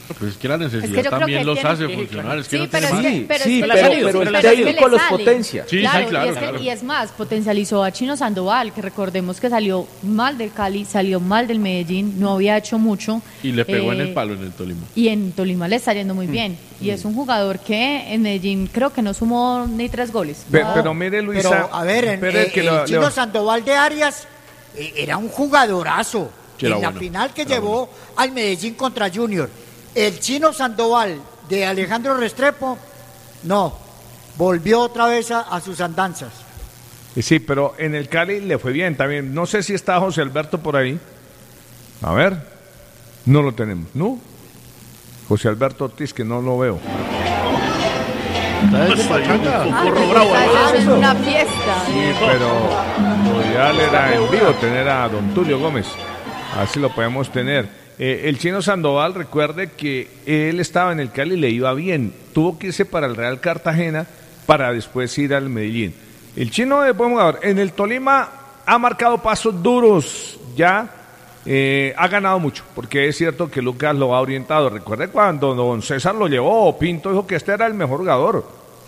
[SPEAKER 1] Pues es que la necesidad
[SPEAKER 11] Es que yo creo
[SPEAKER 1] también
[SPEAKER 11] que
[SPEAKER 1] los
[SPEAKER 11] tiene-
[SPEAKER 1] hace funcionar. Es que
[SPEAKER 11] Sí,
[SPEAKER 1] no
[SPEAKER 11] pero
[SPEAKER 1] tiene
[SPEAKER 11] es que-
[SPEAKER 1] más.
[SPEAKER 11] pero
[SPEAKER 10] sí,
[SPEAKER 11] es que-
[SPEAKER 10] pero,
[SPEAKER 11] pero-
[SPEAKER 10] pero el
[SPEAKER 11] pero es que
[SPEAKER 10] técnico
[SPEAKER 11] le
[SPEAKER 10] los
[SPEAKER 11] sale.
[SPEAKER 10] potencia.
[SPEAKER 1] Sí,
[SPEAKER 11] claro,
[SPEAKER 1] sí, claro,
[SPEAKER 11] y, es que-
[SPEAKER 1] claro.
[SPEAKER 11] y es más, potencializó a Chino Sandoval, que recordemos que salió mal del Cali, salió mal del Medellín, no había hecho mucho.
[SPEAKER 1] Y le pegó en
[SPEAKER 11] eh,
[SPEAKER 1] el palo en el Tolima.
[SPEAKER 11] Y en Tolima le está yendo muy bien. Y es un jugador que en Medellín creo que no sumó ni tres goles.
[SPEAKER 2] Pe-
[SPEAKER 11] No.
[SPEAKER 2] Pero mire, Luisa.
[SPEAKER 12] Pero, a ver, en-
[SPEAKER 2] espere
[SPEAKER 12] eh,
[SPEAKER 2] que
[SPEAKER 12] el
[SPEAKER 2] lo-
[SPEAKER 12] Chino
[SPEAKER 2] lo-
[SPEAKER 12] Sandoval de Arias eh, era un jugadorazo.
[SPEAKER 1] Sí, era
[SPEAKER 12] en la
[SPEAKER 1] bueno,
[SPEAKER 12] final que
[SPEAKER 1] era
[SPEAKER 12] llevó al Medellín contra Junior. El Chino Sandoval de Alejandro Restrepo, no, volvió otra vez a, a sus andanzas.
[SPEAKER 2] Sí, pero en el Cali le fue bien también. No sé si está José Alberto por ahí. A ver. No lo tenemos, ¿no? José Alberto Ortiz, que no lo veo.
[SPEAKER 1] Está desde Pachanga.
[SPEAKER 11] Ah,
[SPEAKER 1] Porro
[SPEAKER 11] pero
[SPEAKER 1] bravo.
[SPEAKER 11] está en una fiesta.
[SPEAKER 2] Sí, pero lo ideal era en vivo tener a don Tulio Gómez. Así lo podemos tener. Eh, el Chino Sandoval, recuerde que él estaba en el Cali y le iba bien. Tuvo que irse para el Real Cartagena para después ir al Medellín. El Chino es buen jugador. En el Tolima ha marcado pasos duros ya. Eh, ha ganado mucho, porque es cierto que Lucas lo ha orientado. Recuerde cuando don César lo llevó, Pinto dijo que este era el mejor jugador.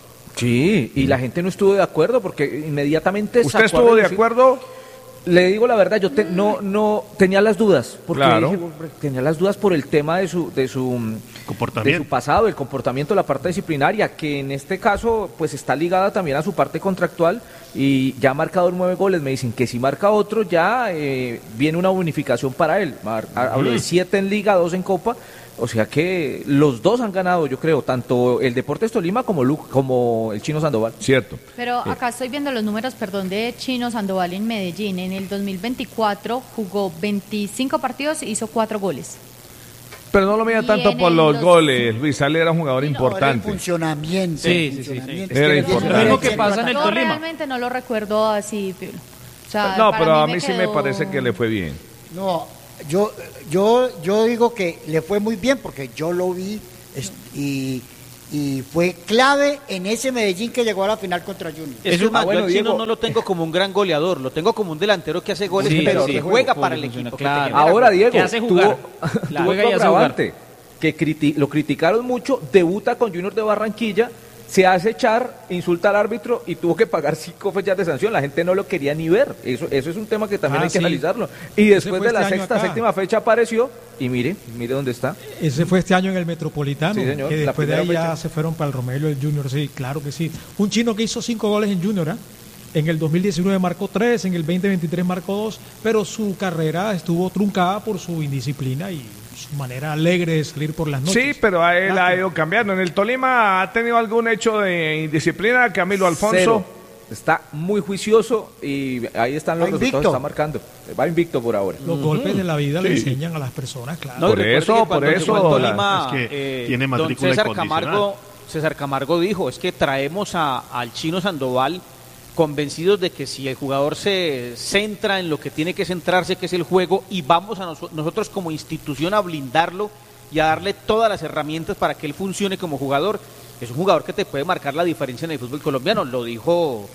[SPEAKER 10] Sí, y la gente no estuvo de acuerdo porque inmediatamente
[SPEAKER 2] ¿Usted
[SPEAKER 10] sacó a
[SPEAKER 2] estuvo de
[SPEAKER 10] relucir-
[SPEAKER 2] acuerdo?
[SPEAKER 10] Le digo la verdad, yo te- no no tenía las dudas, porque
[SPEAKER 2] Claro.
[SPEAKER 10] dije, hombre, tenía las dudas por el tema de su de su de su
[SPEAKER 4] Comportamiento.
[SPEAKER 10] pasado, el comportamiento, la parte disciplinaria, que en este caso pues está ligada también a su parte contractual y ya ha marcado nueve goles. Me dicen que si marca otro ya eh, viene una bonificación para él. Mar- Hablo de siete en Liga, dos en Copa. O sea que los dos han ganado, yo creo, tanto el Deportes Tolima como, Lu- como el Chino Sandoval.
[SPEAKER 2] Cierto.
[SPEAKER 11] Pero acá estoy viendo los números, perdón, de Chino Sandoval en Medellín. En el dos mil veinticuatro jugó veinticinco partidos e hizo cuatro goles.
[SPEAKER 2] Pero no lo mira
[SPEAKER 11] Y
[SPEAKER 2] tanto
[SPEAKER 11] en
[SPEAKER 2] por
[SPEAKER 11] el
[SPEAKER 2] los
[SPEAKER 11] dos-
[SPEAKER 2] goles. Luis Ale era un jugador
[SPEAKER 12] No, era el
[SPEAKER 2] importante.
[SPEAKER 12] funcionamiento.
[SPEAKER 8] Sí,
[SPEAKER 12] el
[SPEAKER 8] sí, sí, sí.
[SPEAKER 12] funcionamiento.
[SPEAKER 2] Es que
[SPEAKER 12] Era
[SPEAKER 2] Lo
[SPEAKER 12] importante.
[SPEAKER 8] mismo que pasa en el
[SPEAKER 11] Yo
[SPEAKER 8] Tolima.
[SPEAKER 11] realmente no lo recuerdo así, Pablo. O sea,
[SPEAKER 2] No,
[SPEAKER 11] para
[SPEAKER 2] pero a mí
[SPEAKER 11] me
[SPEAKER 2] sí me
[SPEAKER 11] quedó-
[SPEAKER 2] parece que le fue bien.
[SPEAKER 12] No, yo, yo, yo digo que le fue muy bien porque yo lo vi es- y, y fue clave en ese Medellín que llegó a la final contra Junior.
[SPEAKER 13] Es
[SPEAKER 10] Eso-
[SPEAKER 13] que más,
[SPEAKER 10] ah, bueno,
[SPEAKER 13] yo al Chino
[SPEAKER 10] Diego.
[SPEAKER 13] no lo tengo como un gran goleador, lo tengo como un delantero que hace goles,
[SPEAKER 8] Sí,
[SPEAKER 13] pero
[SPEAKER 8] sí,
[SPEAKER 13] que
[SPEAKER 8] sí.
[SPEAKER 13] juega
[SPEAKER 8] Juego,
[SPEAKER 13] para el
[SPEAKER 8] funciona,
[SPEAKER 13] equipo. que
[SPEAKER 8] claro.
[SPEAKER 13] te genera
[SPEAKER 10] Ahora,
[SPEAKER 13] goles.
[SPEAKER 10] Diego,
[SPEAKER 8] que hace jugar.
[SPEAKER 10] tuvo,
[SPEAKER 8] Claro.
[SPEAKER 10] tuvo
[SPEAKER 8] Juega y
[SPEAKER 10] otro
[SPEAKER 8] hace jugar.
[SPEAKER 10] agravante, que criti- lo criticaron mucho, debuta con Junior de Barranquilla, se hace echar, insulta al árbitro y tuvo que pagar cinco fechas de sanción. La gente no lo quería ni ver. Eso, eso es un tema que también
[SPEAKER 6] Ah,
[SPEAKER 10] hay que
[SPEAKER 6] sí.
[SPEAKER 10] analizarlo. Y
[SPEAKER 6] Ese
[SPEAKER 10] después
[SPEAKER 6] fue
[SPEAKER 10] de la
[SPEAKER 6] este año
[SPEAKER 10] sexta,
[SPEAKER 6] acá.
[SPEAKER 10] séptima fecha apareció y mire, mire dónde está.
[SPEAKER 6] Ese fue este año en el Metropolitano,
[SPEAKER 10] Sí, señor,
[SPEAKER 6] que
[SPEAKER 10] la
[SPEAKER 6] después de
[SPEAKER 10] primera
[SPEAKER 6] ahí ya
[SPEAKER 10] fecha.
[SPEAKER 6] se fueron para el Romelio del Junior, sí, claro que sí. Un chino que hizo cinco goles en Junior, ¿ah? En el dos mil diecinueve marcó tres, en el veinte veintitrés marcó dos, pero su carrera estuvo truncada por su indisciplina y su manera alegre de salir por las noches.
[SPEAKER 2] Sí, pero a él ha
[SPEAKER 6] Lástima.
[SPEAKER 2] ido cambiando. ¿En el Tolima ha tenido algún hecho de indisciplina, Camilo Alfonso?
[SPEAKER 10] Cero. Está muy juicioso y ahí están los
[SPEAKER 12] Va
[SPEAKER 10] resultados
[SPEAKER 12] invicto.
[SPEAKER 10] que está marcando. Va invicto por ahora.
[SPEAKER 6] Los golpes de la vida le
[SPEAKER 2] Sí.
[SPEAKER 6] enseñan a las personas, claro.
[SPEAKER 13] No, y
[SPEAKER 2] Por
[SPEAKER 13] recuerde
[SPEAKER 2] eso,
[SPEAKER 13] que
[SPEAKER 2] por
[SPEAKER 13] cuando
[SPEAKER 2] eso,
[SPEAKER 13] llegó al
[SPEAKER 2] la-
[SPEAKER 13] Tolima,
[SPEAKER 4] es que
[SPEAKER 13] eh,
[SPEAKER 4] tiene
[SPEAKER 13] don
[SPEAKER 4] matrícula
[SPEAKER 13] César
[SPEAKER 4] incondicional.
[SPEAKER 13] Camargo, César Camargo dijo, es que traemos a- al Chino Sandoval convencidos de que si el jugador se centra en lo que tiene que centrarse, que es el juego, y vamos a noso- nosotros como institución a blindarlo y a darle todas las herramientas para que él funcione como jugador. Es un jugador que te puede marcar la diferencia en el fútbol colombiano, lo dijo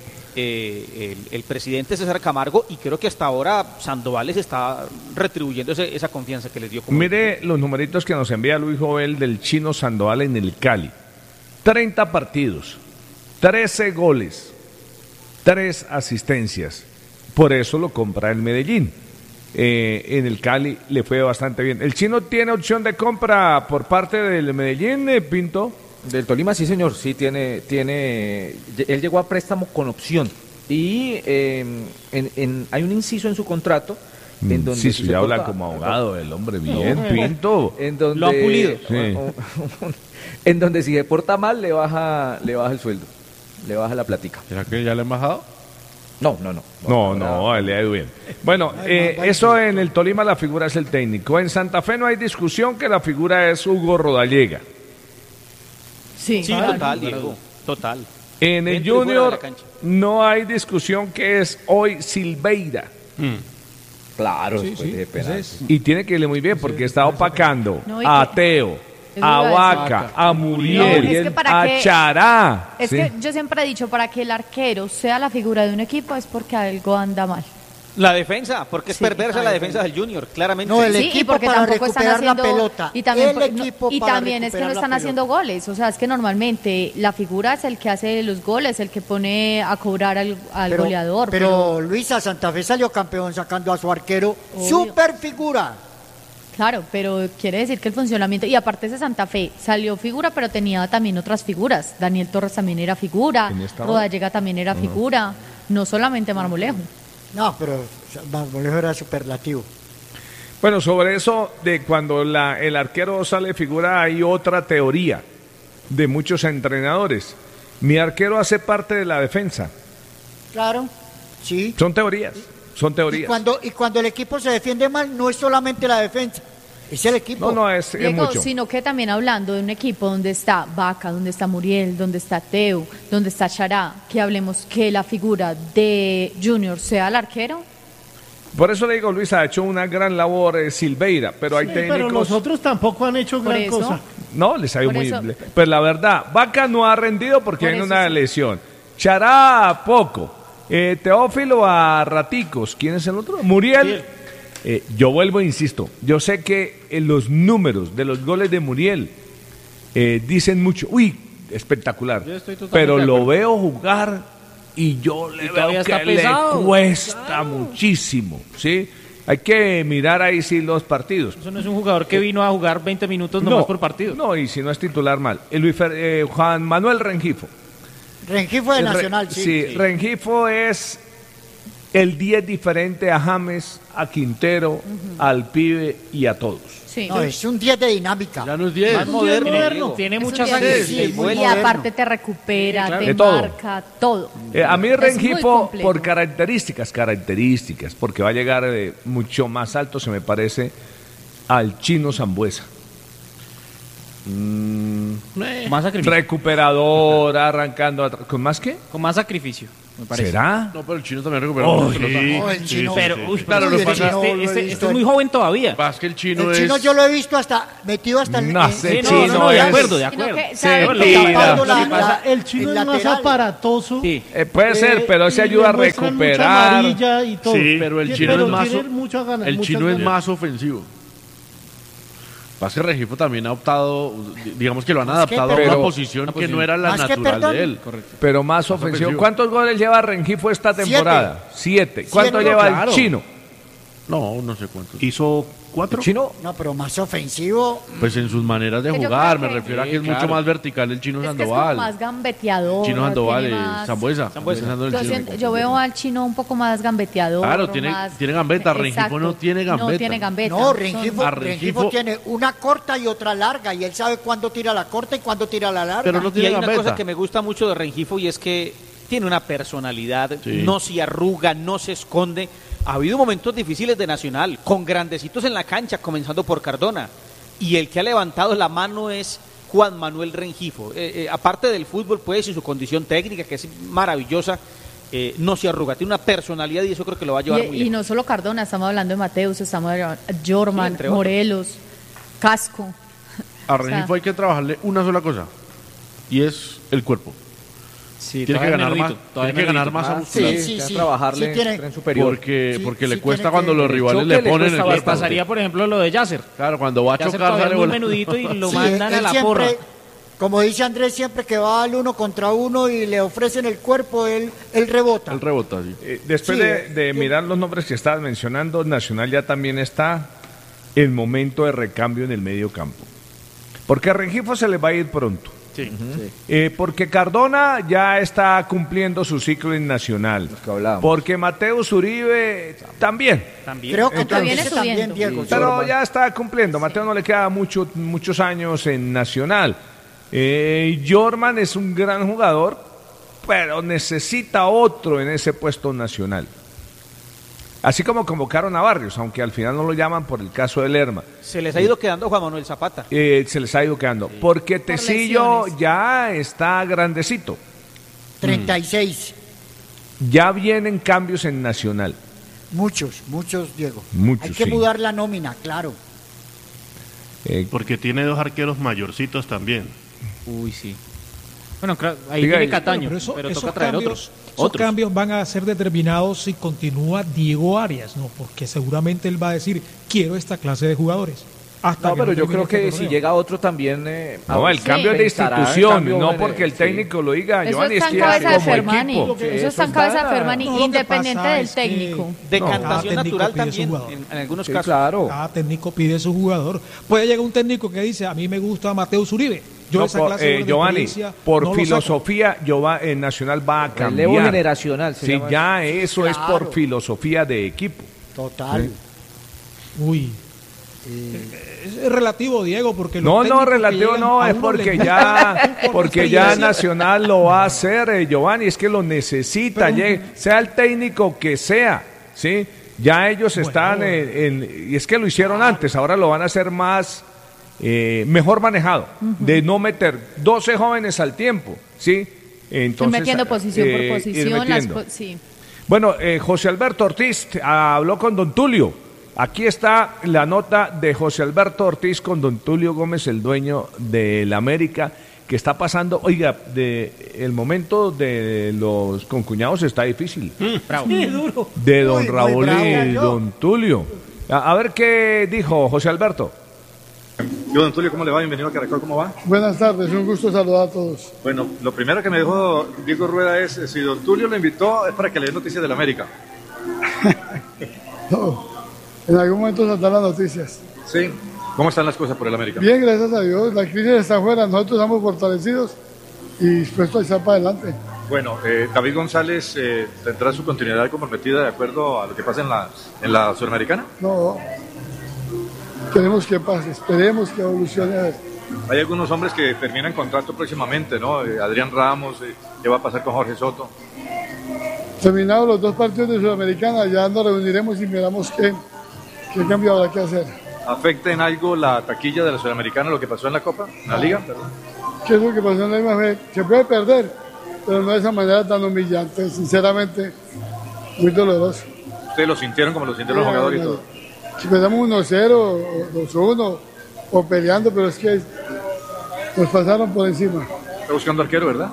[SPEAKER 13] eh, el, el presidente César Camargo, y creo que hasta ahora Sandoval les está retribuyendo ese- esa confianza que les dio. Como
[SPEAKER 2] Mire los numeritos que nos envía Luis Jovel del Chino Sandoval en el Cali. treinta partidos, trece goles, tres asistencias. Por eso lo compra el Medellín. Eh, en el Cali le fue bastante bien. ¿El Chino tiene opción de compra por parte del Medellín, eh, Pinto?
[SPEAKER 10] Del Tolima, sí, señor, sí tiene, tiene, él llegó a préstamo con opción y eh, en, en- hay un inciso en su contrato en donde
[SPEAKER 2] Sí,
[SPEAKER 10] si
[SPEAKER 2] sí,
[SPEAKER 10] se
[SPEAKER 2] habla
[SPEAKER 10] porta-
[SPEAKER 2] como abogado el hombre, bien,
[SPEAKER 10] No.
[SPEAKER 2] Pinto.
[SPEAKER 10] en donde,
[SPEAKER 8] Lo han pulido.
[SPEAKER 2] Sí.
[SPEAKER 10] en donde si se porta mal le baja, le baja el sueldo, le baja la platica.
[SPEAKER 1] ¿Será que ya le han bajado?
[SPEAKER 10] No, no, no.
[SPEAKER 2] No, no, le ha ido bien. Bueno, eh, eso en el Tolima la figura es el técnico. En Santa Fe no hay discusión que la figura es Hugo Rodallega.
[SPEAKER 11] Sí,
[SPEAKER 13] Sí,
[SPEAKER 11] claro.
[SPEAKER 13] total, Diego, total.
[SPEAKER 2] En el
[SPEAKER 13] Dentro y fuera de la
[SPEAKER 2] Junior
[SPEAKER 13] cancha.
[SPEAKER 2] no hay discusión que es hoy Silveira.
[SPEAKER 10] Claro,
[SPEAKER 6] Sí,
[SPEAKER 10] después
[SPEAKER 6] sí,
[SPEAKER 10] de penal.
[SPEAKER 6] ese es.
[SPEAKER 2] Y tiene que irle muy bien porque está opacando
[SPEAKER 11] No, y
[SPEAKER 2] a
[SPEAKER 11] que-
[SPEAKER 2] Teo,
[SPEAKER 11] Eso
[SPEAKER 2] a
[SPEAKER 11] iba a
[SPEAKER 2] Vaca,
[SPEAKER 11] decir.
[SPEAKER 2] a Muriel,
[SPEAKER 11] No, es que para
[SPEAKER 2] a
[SPEAKER 11] que-
[SPEAKER 2] Chará.
[SPEAKER 11] Es
[SPEAKER 2] ¿sí?
[SPEAKER 11] que yo siempre he dicho, para que el arquero sea la figura de un equipo es porque algo anda mal.
[SPEAKER 13] La defensa, porque es
[SPEAKER 11] Sí,
[SPEAKER 13] perversa
[SPEAKER 11] la
[SPEAKER 13] la defensa del Junior, claramente.
[SPEAKER 12] No, el
[SPEAKER 11] Sí, y
[SPEAKER 12] equipo
[SPEAKER 11] porque
[SPEAKER 12] para
[SPEAKER 11] tampoco están
[SPEAKER 12] recuperar la
[SPEAKER 11] haciendo
[SPEAKER 12] pelota.
[SPEAKER 11] y también
[SPEAKER 12] El
[SPEAKER 11] por- no-
[SPEAKER 12] equipo
[SPEAKER 11] y
[SPEAKER 12] para
[SPEAKER 11] también es que no
[SPEAKER 12] recuperar la
[SPEAKER 11] están haciendo
[SPEAKER 12] pelota.
[SPEAKER 11] goles, o sea, es que normalmente la figura es el que hace los goles, el que pone a cobrar al, al
[SPEAKER 12] Pero,
[SPEAKER 11] goleador.
[SPEAKER 12] pero Luisa, Santa Fe salió campeón sacando a su arquero.
[SPEAKER 11] Obvio.
[SPEAKER 12] Super figura.
[SPEAKER 11] Claro, pero quiere decir que el funcionamiento, y aparte ese Santa Fe salió figura, pero tenía también otras figuras. Daniel Torres también era figura,
[SPEAKER 2] ¿Quién estaba?
[SPEAKER 11] Rodallega también era figura, no solamente Marmolejo.
[SPEAKER 12] No, pero Marmolejo era superlativo.
[SPEAKER 2] Bueno, sobre eso de cuando la, el arquero sale figura, hay otra teoría de muchos entrenadores. Mi arquero hace parte de la defensa.
[SPEAKER 12] Claro, sí.
[SPEAKER 2] Son teorías, son
[SPEAKER 12] Y
[SPEAKER 2] teorías.
[SPEAKER 12] cuando, y cuando el equipo se defiende mal, no es solamente la defensa, es el equipo.
[SPEAKER 2] No, no, es, es
[SPEAKER 11] Diego,
[SPEAKER 2] mucho.
[SPEAKER 11] sino que también hablando de un equipo donde está Vaca, donde está Muriel, donde está Teo, donde está Chará, que hablemos que la figura de Junior sea el arquero.
[SPEAKER 2] Por eso le digo, Luis, ha hecho una gran labor eh, Silveira, pero hay
[SPEAKER 7] Sí,
[SPEAKER 2] técnicos...
[SPEAKER 7] pero los otros tampoco han hecho
[SPEAKER 11] Por
[SPEAKER 7] gran
[SPEAKER 11] eso.
[SPEAKER 7] cosa.
[SPEAKER 2] No, les ha ido
[SPEAKER 11] Por
[SPEAKER 2] muy
[SPEAKER 11] eso-
[SPEAKER 2] bien. Pero la verdad, Vaca no ha rendido porque
[SPEAKER 11] Por
[SPEAKER 2] hay
[SPEAKER 11] eso
[SPEAKER 2] una
[SPEAKER 11] sí.
[SPEAKER 2] lesión. Chará, poco. Eh, Teófilo a raticos. ¿Quién es el otro? Muriel. Eh, yo vuelvo e insisto. Yo sé que eh, los números de los goles de Muriel eh, dicen mucho. Uy, espectacular.
[SPEAKER 8] Yo estoy totalmente
[SPEAKER 2] Pero
[SPEAKER 8] de
[SPEAKER 2] lo
[SPEAKER 8] acuerdo.
[SPEAKER 2] veo jugar y yo le
[SPEAKER 8] Y
[SPEAKER 2] veo
[SPEAKER 8] todavía
[SPEAKER 2] que
[SPEAKER 8] está
[SPEAKER 2] le
[SPEAKER 8] pesado.
[SPEAKER 2] cuesta
[SPEAKER 8] Claro.
[SPEAKER 2] muchísimo. ¿Sí? Hay que mirar ahí sí los partidos.
[SPEAKER 8] Eso no es un jugador que vino a jugar veinte minutos nomás por partido.
[SPEAKER 2] No, y si no es titular mal. El Luis Fer- eh, Juan Manuel Rengifo.
[SPEAKER 12] Rengifo de
[SPEAKER 2] El Re-
[SPEAKER 12] Nacional, sí.
[SPEAKER 2] sí, Rengifo es el diez diferente a James, a Quintero, al Pibe y a todos.
[SPEAKER 11] Sí.
[SPEAKER 12] No, es un diez de dinámica.
[SPEAKER 1] Ya no es diez.
[SPEAKER 13] Más moderno.
[SPEAKER 8] Tiene, tiene
[SPEAKER 11] Es un
[SPEAKER 8] mucha
[SPEAKER 11] día
[SPEAKER 8] sangre.
[SPEAKER 11] que
[SPEAKER 12] sí,
[SPEAKER 11] sí,
[SPEAKER 12] es muy
[SPEAKER 11] y
[SPEAKER 12] moderno.
[SPEAKER 11] aparte te recupera,
[SPEAKER 8] Sí, claro.
[SPEAKER 11] te
[SPEAKER 2] De todo.
[SPEAKER 11] marca, todo.
[SPEAKER 2] Eh, a mí
[SPEAKER 11] Es muy
[SPEAKER 2] Rengifo,
[SPEAKER 11] completo.
[SPEAKER 2] por características, características, porque va a llegar eh, mucho más alto, se me parece, al Chino Zambuesa.
[SPEAKER 8] Con más sacrificio.
[SPEAKER 2] Recuperador, arrancando, atr- ¿con más qué?
[SPEAKER 8] Con más sacrificio, me parece.
[SPEAKER 2] ¿Será?
[SPEAKER 1] No, pero el chino también recupera
[SPEAKER 2] Oh,
[SPEAKER 1] mucha pelota.
[SPEAKER 12] No, el chino.
[SPEAKER 8] Pero,
[SPEAKER 1] sí,
[SPEAKER 8] uy,
[SPEAKER 1] sí.
[SPEAKER 8] claro,
[SPEAKER 12] Uy,
[SPEAKER 8] lo
[SPEAKER 12] el
[SPEAKER 8] que pasa
[SPEAKER 12] chino
[SPEAKER 8] es que
[SPEAKER 12] lo he
[SPEAKER 8] este,
[SPEAKER 12] visto
[SPEAKER 8] este es
[SPEAKER 12] en-
[SPEAKER 8] muy joven todavía.
[SPEAKER 1] Pasa que el chino
[SPEAKER 12] El chino
[SPEAKER 1] es...
[SPEAKER 12] yo lo he visto hasta metido hasta el
[SPEAKER 2] No
[SPEAKER 12] en-
[SPEAKER 2] sé,
[SPEAKER 12] en-
[SPEAKER 8] Sí, no, no, no, de
[SPEAKER 2] chino
[SPEAKER 8] acuerdo, de
[SPEAKER 11] Sino
[SPEAKER 8] acuerdo.
[SPEAKER 11] que,
[SPEAKER 2] Se
[SPEAKER 11] ¿sabe
[SPEAKER 2] tira.
[SPEAKER 11] qué?
[SPEAKER 12] tapando
[SPEAKER 2] Lo
[SPEAKER 12] la-
[SPEAKER 2] que
[SPEAKER 7] pasa,
[SPEAKER 12] la-
[SPEAKER 7] el chino
[SPEAKER 12] el
[SPEAKER 7] es más
[SPEAKER 12] lateral.
[SPEAKER 7] aparatoso.
[SPEAKER 8] Sí.
[SPEAKER 2] Eh, puede ser,
[SPEAKER 7] eh,
[SPEAKER 2] pero se
[SPEAKER 7] y
[SPEAKER 2] ayuda
[SPEAKER 7] le
[SPEAKER 2] a
[SPEAKER 7] muestran mucha
[SPEAKER 2] recuperar.
[SPEAKER 7] amarilla y todo.
[SPEAKER 1] Sí, pero el chino
[SPEAKER 7] Pero
[SPEAKER 1] es más...
[SPEAKER 7] tiene muchas ganas,
[SPEAKER 1] El
[SPEAKER 7] muchas
[SPEAKER 1] chino es
[SPEAKER 7] ganas.
[SPEAKER 1] más ofensivo. Pasa que Rengifo también ha optado, digamos que lo han
[SPEAKER 12] Más que,
[SPEAKER 1] adaptado a
[SPEAKER 2] pero-
[SPEAKER 1] una posición que no era la
[SPEAKER 12] Más que,
[SPEAKER 1] natural
[SPEAKER 12] perdón.
[SPEAKER 1] de él.
[SPEAKER 2] Pero más ofensivo.
[SPEAKER 1] ofensivo.
[SPEAKER 2] ¿Cuántos goles lleva Rengifo esta temporada? Siete. ¿Cuánto
[SPEAKER 12] Siete,
[SPEAKER 2] lleva
[SPEAKER 1] claro.
[SPEAKER 2] el chino?
[SPEAKER 1] No, no sé cuánto.
[SPEAKER 4] Hizo
[SPEAKER 2] ¿El
[SPEAKER 4] cuatro.
[SPEAKER 2] chino?
[SPEAKER 12] No, pero más ofensivo.
[SPEAKER 1] Pues en sus maneras de
[SPEAKER 11] Que yo
[SPEAKER 1] jugar,
[SPEAKER 11] creo
[SPEAKER 1] me
[SPEAKER 11] que-
[SPEAKER 1] refiero a
[SPEAKER 8] Sí,
[SPEAKER 1] que es mucho
[SPEAKER 8] claro.
[SPEAKER 1] más vertical el chino
[SPEAKER 11] Es que es como
[SPEAKER 1] Sandoval.
[SPEAKER 11] más gambeteador.
[SPEAKER 1] Chino Sandoval,
[SPEAKER 11] tiene
[SPEAKER 1] eh,
[SPEAKER 11] más-
[SPEAKER 1] Sambuesa.
[SPEAKER 8] Sambuesa.
[SPEAKER 1] Pensando en el
[SPEAKER 11] Yo,
[SPEAKER 1] chino.
[SPEAKER 11] siento- yo veo al chino un poco más gambeteador.
[SPEAKER 1] Claro, tiene-
[SPEAKER 11] más-
[SPEAKER 1] tiene gambeta, Rengifo
[SPEAKER 11] Exacto.
[SPEAKER 1] no tiene
[SPEAKER 11] No
[SPEAKER 1] gambeta.
[SPEAKER 11] tiene gambeta.
[SPEAKER 12] No,
[SPEAKER 11] Son-
[SPEAKER 12] Rengifo,
[SPEAKER 1] a
[SPEAKER 12] Rengifo
[SPEAKER 1] Rengifo-
[SPEAKER 12] tiene una corta y otra larga y él sabe cuándo tira la corta y cuándo tira la larga.
[SPEAKER 1] Pero no
[SPEAKER 13] Y
[SPEAKER 1] tiene
[SPEAKER 13] hay una
[SPEAKER 1] gambeta.
[SPEAKER 13] cosa que me gusta mucho de Rengifo y es que tiene una personalidad,
[SPEAKER 1] Sí.
[SPEAKER 13] no se arruga, no se esconde. Ha habido momentos difíciles de Nacional, con grandecitos en la cancha, comenzando por Cardona. Y el que ha levantado la mano es Juan Manuel Rengifo. Eh, eh, aparte del fútbol, pues, y su condición técnica, que es maravillosa, eh, no se arruga. Tiene una personalidad y eso creo que lo va a llevar muy
[SPEAKER 11] Y, y
[SPEAKER 13] bien.
[SPEAKER 11] no solo Cardona, estamos hablando de Mateus, estamos hablando de Jorman,
[SPEAKER 13] Sí, entre otros.
[SPEAKER 11] Morelos, Casco.
[SPEAKER 1] A Rengifo hay que trabajarle una sola cosa. Y es el cuerpo.
[SPEAKER 8] Sí,
[SPEAKER 1] Tiene que
[SPEAKER 8] todavía
[SPEAKER 1] ganar
[SPEAKER 8] menudito,
[SPEAKER 1] más,
[SPEAKER 8] todavía
[SPEAKER 1] tiene que ganar
[SPEAKER 8] menudito.
[SPEAKER 1] masa
[SPEAKER 10] Ah,
[SPEAKER 1] muscular.
[SPEAKER 12] Sí, sí,
[SPEAKER 10] que
[SPEAKER 12] sí.
[SPEAKER 10] trabajarle
[SPEAKER 12] Sí tiene-
[SPEAKER 10] tren superior.
[SPEAKER 1] Porque,
[SPEAKER 12] Sí,
[SPEAKER 1] porque
[SPEAKER 12] sí
[SPEAKER 1] le cuesta
[SPEAKER 12] tiene
[SPEAKER 1] cuando
[SPEAKER 12] que-
[SPEAKER 1] los
[SPEAKER 10] el
[SPEAKER 1] rivales
[SPEAKER 10] choque
[SPEAKER 1] le
[SPEAKER 10] le
[SPEAKER 1] ponen
[SPEAKER 10] cuesta
[SPEAKER 1] el
[SPEAKER 8] Le
[SPEAKER 1] cuerpo.
[SPEAKER 8] pasaría, por ejemplo, lo de Yasser.
[SPEAKER 1] Claro, cuando va a
[SPEAKER 8] Yasser
[SPEAKER 1] chocar
[SPEAKER 8] todavía
[SPEAKER 1] sale
[SPEAKER 8] es muy
[SPEAKER 1] volando.
[SPEAKER 8] menudito y lo
[SPEAKER 12] Sí,
[SPEAKER 8] mandan a
[SPEAKER 12] él
[SPEAKER 8] la
[SPEAKER 12] siempre,
[SPEAKER 8] porra.
[SPEAKER 12] como dice Andrés, siempre que va al uno contra uno y le ofrecen el cuerpo, él, él rebota.
[SPEAKER 1] El rebota, sí.
[SPEAKER 2] Eh, después
[SPEAKER 12] Sí,
[SPEAKER 2] de, de
[SPEAKER 12] yo-
[SPEAKER 2] mirar los nombres que estabas mencionando, Nacional ya también está en momento de recambio en el medio campo. Porque a Rengifo se le va a ir pronto.
[SPEAKER 8] Sí.
[SPEAKER 2] Eh, porque Cardona ya está cumpliendo su ciclo en Nacional.
[SPEAKER 10] que hablábamos.
[SPEAKER 2] Porque Mateus Uribe también.
[SPEAKER 8] También.
[SPEAKER 12] Creo que
[SPEAKER 11] Entonces-
[SPEAKER 12] también,
[SPEAKER 11] Viene
[SPEAKER 12] también
[SPEAKER 11] subiendo.
[SPEAKER 12] Diego.
[SPEAKER 10] Sí.
[SPEAKER 2] Pero
[SPEAKER 10] Jorman.
[SPEAKER 2] ya está cumpliendo. Mateo no le queda mucho, muchos años en Nacional. Eh, Jorman es un gran jugador, pero necesita otro en ese puesto nacional. Así como convocaron a Barrios, aunque al final no lo llaman por el caso de Lerma.
[SPEAKER 13] Se les ha ido quedando Juan Manuel Zapata.
[SPEAKER 2] Eh, se les ha ido quedando. Porque Tecillo
[SPEAKER 11] lesiones.
[SPEAKER 2] ya está grandecito.
[SPEAKER 12] treinta y seis.
[SPEAKER 2] Ya vienen cambios en Nacional.
[SPEAKER 12] Muchos, muchos, Diego.
[SPEAKER 2] Muchos,
[SPEAKER 12] Hay que
[SPEAKER 2] sí.
[SPEAKER 12] mudar la nómina, claro.
[SPEAKER 2] Eh,
[SPEAKER 4] Porque tiene dos arqueros mayorcitos también.
[SPEAKER 8] Uy, sí. Bueno, claro, ahí
[SPEAKER 2] Diga
[SPEAKER 8] tiene
[SPEAKER 2] ahí.
[SPEAKER 8] Cataño,
[SPEAKER 6] Pero eso-
[SPEAKER 8] pero
[SPEAKER 6] esos
[SPEAKER 8] toca traer
[SPEAKER 6] cambios,
[SPEAKER 8] otros.
[SPEAKER 6] Esos
[SPEAKER 13] Otros.
[SPEAKER 6] cambios van a ser determinados si continúa Diego Arias, ¿no? Porque seguramente él va a decir, quiero esta clase de jugadores. Hasta
[SPEAKER 10] No,
[SPEAKER 6] que
[SPEAKER 10] pero
[SPEAKER 6] no
[SPEAKER 10] yo
[SPEAKER 6] termine
[SPEAKER 10] creo que
[SPEAKER 6] este
[SPEAKER 10] si
[SPEAKER 6] torneo.
[SPEAKER 10] llega otro también... eh,
[SPEAKER 2] No, el
[SPEAKER 11] Sí.
[SPEAKER 2] cambio es de
[SPEAKER 10] pensará el
[SPEAKER 2] institución,
[SPEAKER 10] cambio
[SPEAKER 2] no
[SPEAKER 10] en
[SPEAKER 2] porque el
[SPEAKER 10] sí.
[SPEAKER 2] técnico lo diga,
[SPEAKER 11] Eso
[SPEAKER 2] Giovanni, es
[SPEAKER 11] está en
[SPEAKER 2] que
[SPEAKER 11] cabeza de
[SPEAKER 2] como
[SPEAKER 11] Fermani.
[SPEAKER 2] equipo.
[SPEAKER 11] Eso,
[SPEAKER 10] Eso
[SPEAKER 11] está en
[SPEAKER 10] está-
[SPEAKER 11] cabeza de Fermani,
[SPEAKER 6] No, lo que
[SPEAKER 11] independiente
[SPEAKER 6] pasa
[SPEAKER 11] del
[SPEAKER 6] es que-
[SPEAKER 11] técnico.
[SPEAKER 13] Decantación
[SPEAKER 6] cada técnico
[SPEAKER 13] natural
[SPEAKER 6] pide su
[SPEAKER 13] también,
[SPEAKER 6] jugador.
[SPEAKER 13] en, en algunos
[SPEAKER 10] Sí,
[SPEAKER 13] casos.
[SPEAKER 10] claro.
[SPEAKER 6] Cada técnico pide su jugador. Puede llegar un técnico que dice, a mí me gusta Mateus Uribe. Yo
[SPEAKER 2] No,
[SPEAKER 6] esa
[SPEAKER 2] por-
[SPEAKER 6] clase de
[SPEAKER 2] eh, Giovanni,
[SPEAKER 6] experiencia
[SPEAKER 2] por
[SPEAKER 6] no lo saco.
[SPEAKER 2] filosofía, Giova- eh, Nacional va a cambiar.
[SPEAKER 10] Relevo generacional. se
[SPEAKER 2] Sí,
[SPEAKER 10] llama
[SPEAKER 2] ya eso es por
[SPEAKER 12] Claro.
[SPEAKER 2] filosofía de equipo.
[SPEAKER 12] Total.
[SPEAKER 6] Uy. Es es relativo, Diego, porque los
[SPEAKER 2] No, no,
[SPEAKER 6] técnicos que
[SPEAKER 2] relativo
[SPEAKER 6] llegan
[SPEAKER 2] no,
[SPEAKER 6] a
[SPEAKER 2] es
[SPEAKER 6] uno
[SPEAKER 2] porque
[SPEAKER 6] les
[SPEAKER 2] ya,
[SPEAKER 6] gusta
[SPEAKER 2] porque ya
[SPEAKER 6] experiencia.
[SPEAKER 2] Nacional lo va a hacer, eh, Giovanni, es que lo necesita,
[SPEAKER 6] Pero-
[SPEAKER 2] llegue- sea el técnico que sea, ¿sí? Ya ellos
[SPEAKER 6] Bueno.
[SPEAKER 2] están en, en- y es que lo hicieron antes, ahora lo van a hacer más, eh, mejor manejado, de no meter doce jóvenes al tiempo, ¿sí? Entonces,
[SPEAKER 11] metiendo posición
[SPEAKER 2] eh,
[SPEAKER 11] por
[SPEAKER 2] ir
[SPEAKER 11] posición. Las
[SPEAKER 2] metiendo.
[SPEAKER 11] po- sí.
[SPEAKER 2] Bueno, eh, José Alberto Ortiz t- habló con don Tulio. Aquí está la nota de José Alberto Ortiz con don Tulio Gómez, el dueño del América, que está pasando, oiga, de el momento de los concuñados está difícil.
[SPEAKER 7] Sí, duro.
[SPEAKER 2] De don
[SPEAKER 12] Uy, muy
[SPEAKER 2] Raúl
[SPEAKER 12] bravo.
[SPEAKER 2] y don Tulio. A, a ver qué dijo José Alberto.
[SPEAKER 14] Yo, don Tulio, ¿cómo le va? Bienvenido a Caracol, ¿cómo va?
[SPEAKER 15] Buenas tardes, un gusto saludar a todos.
[SPEAKER 14] Bueno, lo primero que me dijo Diego Rueda es, eh, si don Tulio lo invitó es para que le dé noticias del América.
[SPEAKER 15] No, en algún momento saldrán las noticias.
[SPEAKER 14] Sí. ¿Cómo están las cosas por el América?
[SPEAKER 15] Bien, gracias a Dios, la crisis está afuera, nosotros estamos fortalecidos y dispuestos a echar para adelante.
[SPEAKER 14] Bueno, eh, David González eh, tendrá su continuidad comprometida de acuerdo a lo que pasa en la, en la Sudamericana.
[SPEAKER 15] No, queremos que pase, esperemos que evolucione. a ver.
[SPEAKER 14] Hay algunos hombres que terminan contrato próximamente, ¿no? Eh, Adrián Ramos, eh, ¿qué va a pasar con Jorge Soto?
[SPEAKER 15] Terminados los dos partidos de Sudamericana, ya nos reuniremos y miramos qué, qué cambio habrá que hacer.
[SPEAKER 14] ¿Afecta en algo la taquilla de la Sudamericana lo que pasó en la Copa, en la Liga? Perdón.
[SPEAKER 15] ¿Qué es lo que pasó en la misma fe? Se puede perder, pero no de esa manera tan humillante, sinceramente, muy doloroso.
[SPEAKER 14] ¿Ustedes lo sintieron como lo sintieron los jugadores y todo?
[SPEAKER 15] Si perdemos uno cero, o dos uno, o peleando, pero es que nos pasaron por encima.
[SPEAKER 14] Está buscando arquero, ¿verdad?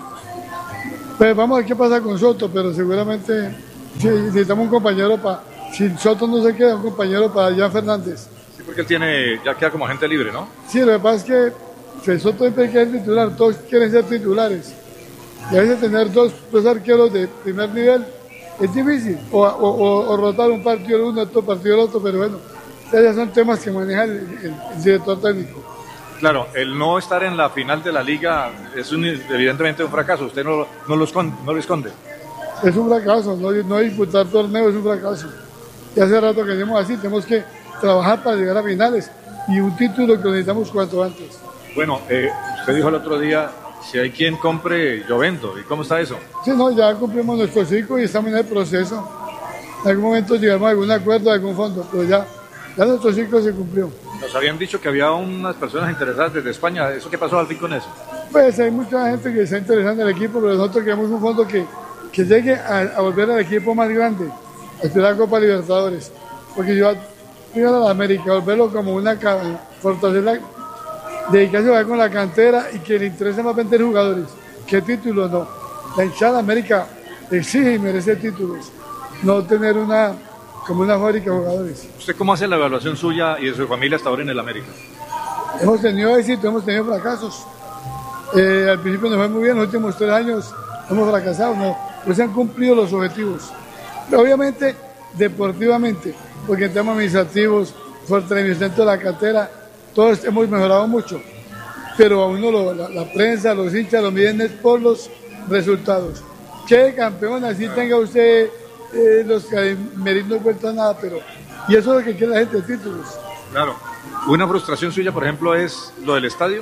[SPEAKER 15] Pues vamos a ver qué pasa con Soto, pero seguramente sí, necesitamos un compañero para... Si Soto no se queda, un compañero para Jan Fernández.
[SPEAKER 14] Sí, porque él tiene, ya queda como agente libre, ¿no?
[SPEAKER 15] Sí, lo que pasa es que si Soto siempre quiere ser titular, todos quieren ser titulares. Y a veces tener dos, dos arqueros de primer nivel es difícil. O, o, o- o rotar un partido el uno, otro partido el otro, pero bueno, esos son temas que maneja el, el- el director técnico.
[SPEAKER 14] Claro, el no estar en la final de la Liga es un- evidentemente un fracaso. Usted no, no, lo, esconde, no lo esconde.
[SPEAKER 15] Es un fracaso, no, no disputar torneos es un fracaso. Y hace rato que decimos así, tenemos que trabajar para llegar a finales y un título que lo necesitamos cuanto antes.
[SPEAKER 14] Bueno, eh, usted dijo el otro día, si hay quien compre, yo vendo. ¿Y cómo está eso?
[SPEAKER 15] Sí, no, ya cumplimos nuestro ciclo y estamos en el proceso. En algún momento llegamos a algún acuerdo, a algún fondo, pero ya, ya nuestro ciclo se cumplió.
[SPEAKER 14] Nos habían dicho que había unas personas interesadas desde España. ¿Eso qué pasó al fin con eso?
[SPEAKER 15] Pues hay mucha gente que está interesada en el equipo, pero nosotros queremos un fondo que, que llegue a, a volver al equipo más grande, a esperar la Copa Libertadores. Porque yo llegar a la América, volverlo como una ca- fortaleza, dedicarse a con la cantera y que le interese más vender jugadores. ¿Qué títulos no? La hinchada de América exige y merece títulos, no tener una como una fábrica de jugadores.
[SPEAKER 14] ¿Usted cómo hace la evaluación suya y de su familia hasta ahora en el América?
[SPEAKER 15] Hemos tenido éxito, hemos tenido fracasos. Eh, al principio nos fue muy bien, los últimos tres años hemos fracasado, no, pues se han cumplido los objetivos. Pero obviamente, deportivamente, porque en temas administrativos, fortalecimiento de la cartera, todos hemos mejorado mucho. Pero a uno lo- la, la prensa, los hinchas lo miden es por los resultados. Que campeón, así tenga usted eh, los que no cuenta nada, pero y eso es lo que quiere la gente, títulos.
[SPEAKER 14] Claro. Una frustración suya, por ejemplo, es lo del estadio.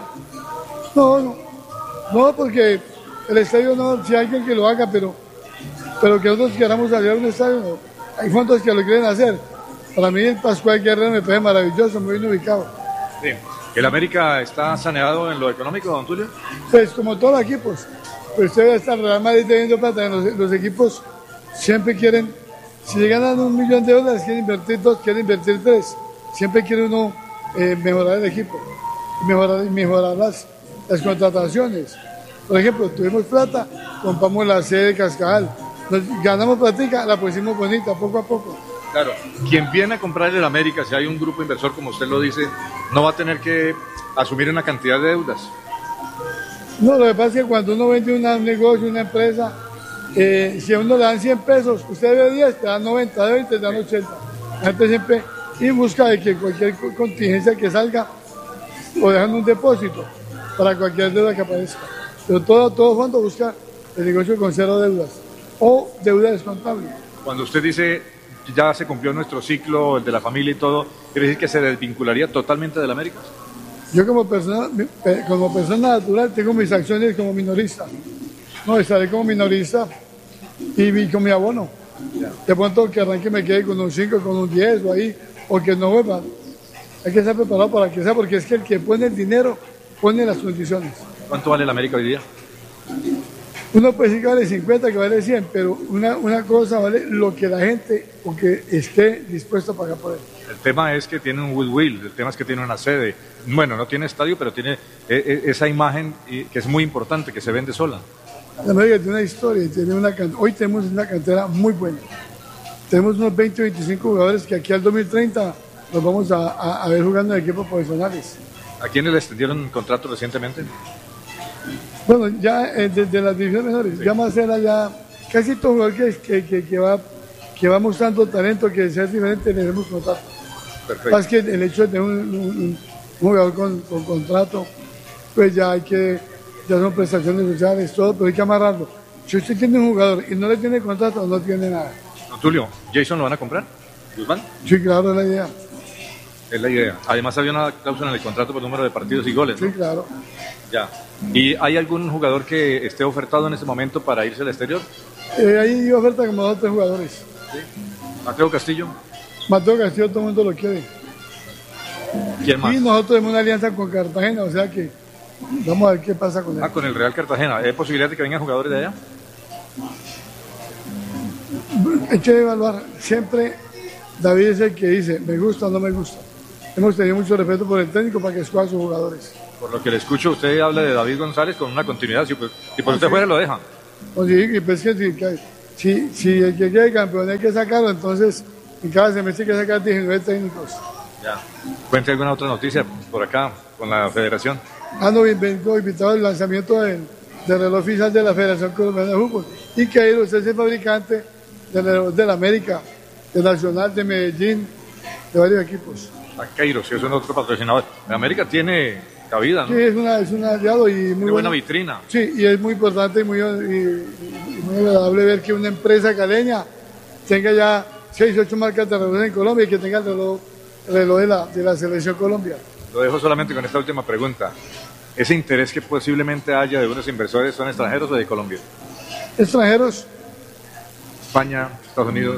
[SPEAKER 15] No, no, no, porque el estadio no, si hay alguien que lo haga, pero, pero que nosotros queramos salir a un estadio, no. Hay fondos que lo quieren hacer. Para mí el Pascual Guerrero me parece maravilloso, muy bien ubicado.
[SPEAKER 14] Sí. ¿El América está saneado en lo económico, don Tulio?
[SPEAKER 15] Pues como todos los equipos, pues usted debe estar Real Madrid teniendo plata, los, los equipos siempre quieren, si le ganan un millón de dólares, quieren invertir dos, quieren invertir tres, siempre quiere uno eh, mejorar el equipo, mejorar, mejorar las, las contrataciones. Por ejemplo, tuvimos plata, compramos la sede de Cascabel, nos ganamos platica, la pusimos bonita, poco a poco.
[SPEAKER 14] Claro, quien viene a comprar el América, si hay un grupo inversor, como usted lo dice, no va a tener que asumir una cantidad de deudas.
[SPEAKER 15] No, lo que pasa es que cuando uno vende una- un negocio, una empresa, eh, si a uno le dan cien pesos, usted debe diez, te dan noventa, de veinte, te dan ochenta. La gente siempre y busca de que cualquier co- contingencia que salga, lo dejan en un depósito para cualquier deuda que aparezca. Pero todo, todo fondo busca el negocio con cero deudas o deuda descontable.
[SPEAKER 14] Cuando usted dice ya se cumplió nuestro ciclo, el de la familia y todo, ¿quiere decir que se desvincularía totalmente del América?
[SPEAKER 15] Yo como persona, eh, como persona natural tengo mis acciones como minorista. No, estaré como minorista y, vi con mi abono. De pronto que arranque me quede con un cinco, con un diez o ahí, o que no vuelva. Hay que estar preparado para que sea, porque es que el que pone el dinero pone las condiciones.
[SPEAKER 14] ¿Cuánto vale el América hoy día?
[SPEAKER 15] Uno puede decir que vale cincuenta, que vale cien, pero una, una cosa vale lo que la gente o que esté dispuesto a pagar por él.
[SPEAKER 14] El tema es que tiene un goodwill, el tema es que tiene una sede. Bueno, no tiene estadio, pero tiene eh, eh, esa imagen y- que es muy importante, que se vende sola.
[SPEAKER 15] La América tiene una historia y tiene una can- hoy tenemos una cantera muy buena. Tenemos unos veinte o veinticinco jugadores que aquí al dos mil treinta los vamos a, a- a ver jugando en equipos profesionales.
[SPEAKER 14] ¿A quiénes le extendieron contrato recientemente?
[SPEAKER 15] Bueno, ya eh, desde las divisiones menores, ya Marcela ya, casi todo jugador que, que, que, que va, que va mostrando talento, que sea diferente, le demos contrato.
[SPEAKER 14] Perfecto.
[SPEAKER 15] Más que el hecho de tener un, un- un jugador con, con contrato, pues ya hay que, ya son prestaciones sociales, todo, pero hay que amarrarlo. Si usted tiene un jugador y no le tiene contrato, no tiene nada.
[SPEAKER 14] Don Tulio, ¿Jason lo van a comprar? ¿Guzmán?
[SPEAKER 15] Sí, claro, es la idea.
[SPEAKER 14] Es la idea. Además había una cláusula en el contrato por número de partidos y goles, ¿no?
[SPEAKER 15] Sí, claro.
[SPEAKER 14] Ya. ¿Y hay algún jugador que esté ofertado en este momento para irse al exterior?
[SPEAKER 15] Eh, ahí dio oferta como dos o tres jugadores.
[SPEAKER 14] Mateo Castillo.
[SPEAKER 15] Mateo Castillo, todo el mundo lo quiere.
[SPEAKER 14] ¿Quién más?
[SPEAKER 15] Y nosotros tenemos una alianza con Cartagena, o sea que vamos a ver qué pasa con él.
[SPEAKER 14] Ah, con el Real Cartagena. ¿Hay posibilidad de que vengan jugadores de allá?
[SPEAKER 15] Hay que evaluar. Siempre David es el que dice, me gusta o no me gusta. Hemos tenido mucho respeto por el técnico para que escoja a sus jugadores.
[SPEAKER 14] Por lo que le escucho, usted habla de David González con una continuidad. Si, pues, si por usted fuera, lo deja.
[SPEAKER 15] O sí, y pues que si, que- si, si el que quede campeón hay que sacarlo, entonces en cada semestre hay que sacar diecinueve técnicos.
[SPEAKER 14] Ya. Cuente alguna otra noticia por acá con la federación.
[SPEAKER 15] Ah, no, vengo invitado al lanzamiento del, del reloj oficial de la Federación Colombiana de Fútbol. Y que usted es el fabricante del reloj de la América, de Nacional, de Medellín, de varios equipos.
[SPEAKER 14] A Queiroz, que es un otro patrocinador. La América tiene cabida, ¿no?
[SPEAKER 15] Sí, es, una, es un aliado y muy
[SPEAKER 14] Tiene buena
[SPEAKER 15] bueno.
[SPEAKER 14] vitrina.
[SPEAKER 15] Sí, y es muy importante y muy, y- y muy agradable ver que una empresa caleña tenga ya seis, ocho marcas de reloj en Colombia y que tenga el reloj, el reloj de, la, de la Selección Colombia.
[SPEAKER 14] Lo dejo solamente con esta última pregunta. ¿Ese interés que posiblemente haya de unos inversores son extranjeros o de Colombia?
[SPEAKER 15] Extranjeros,
[SPEAKER 14] España, Estados Unidos.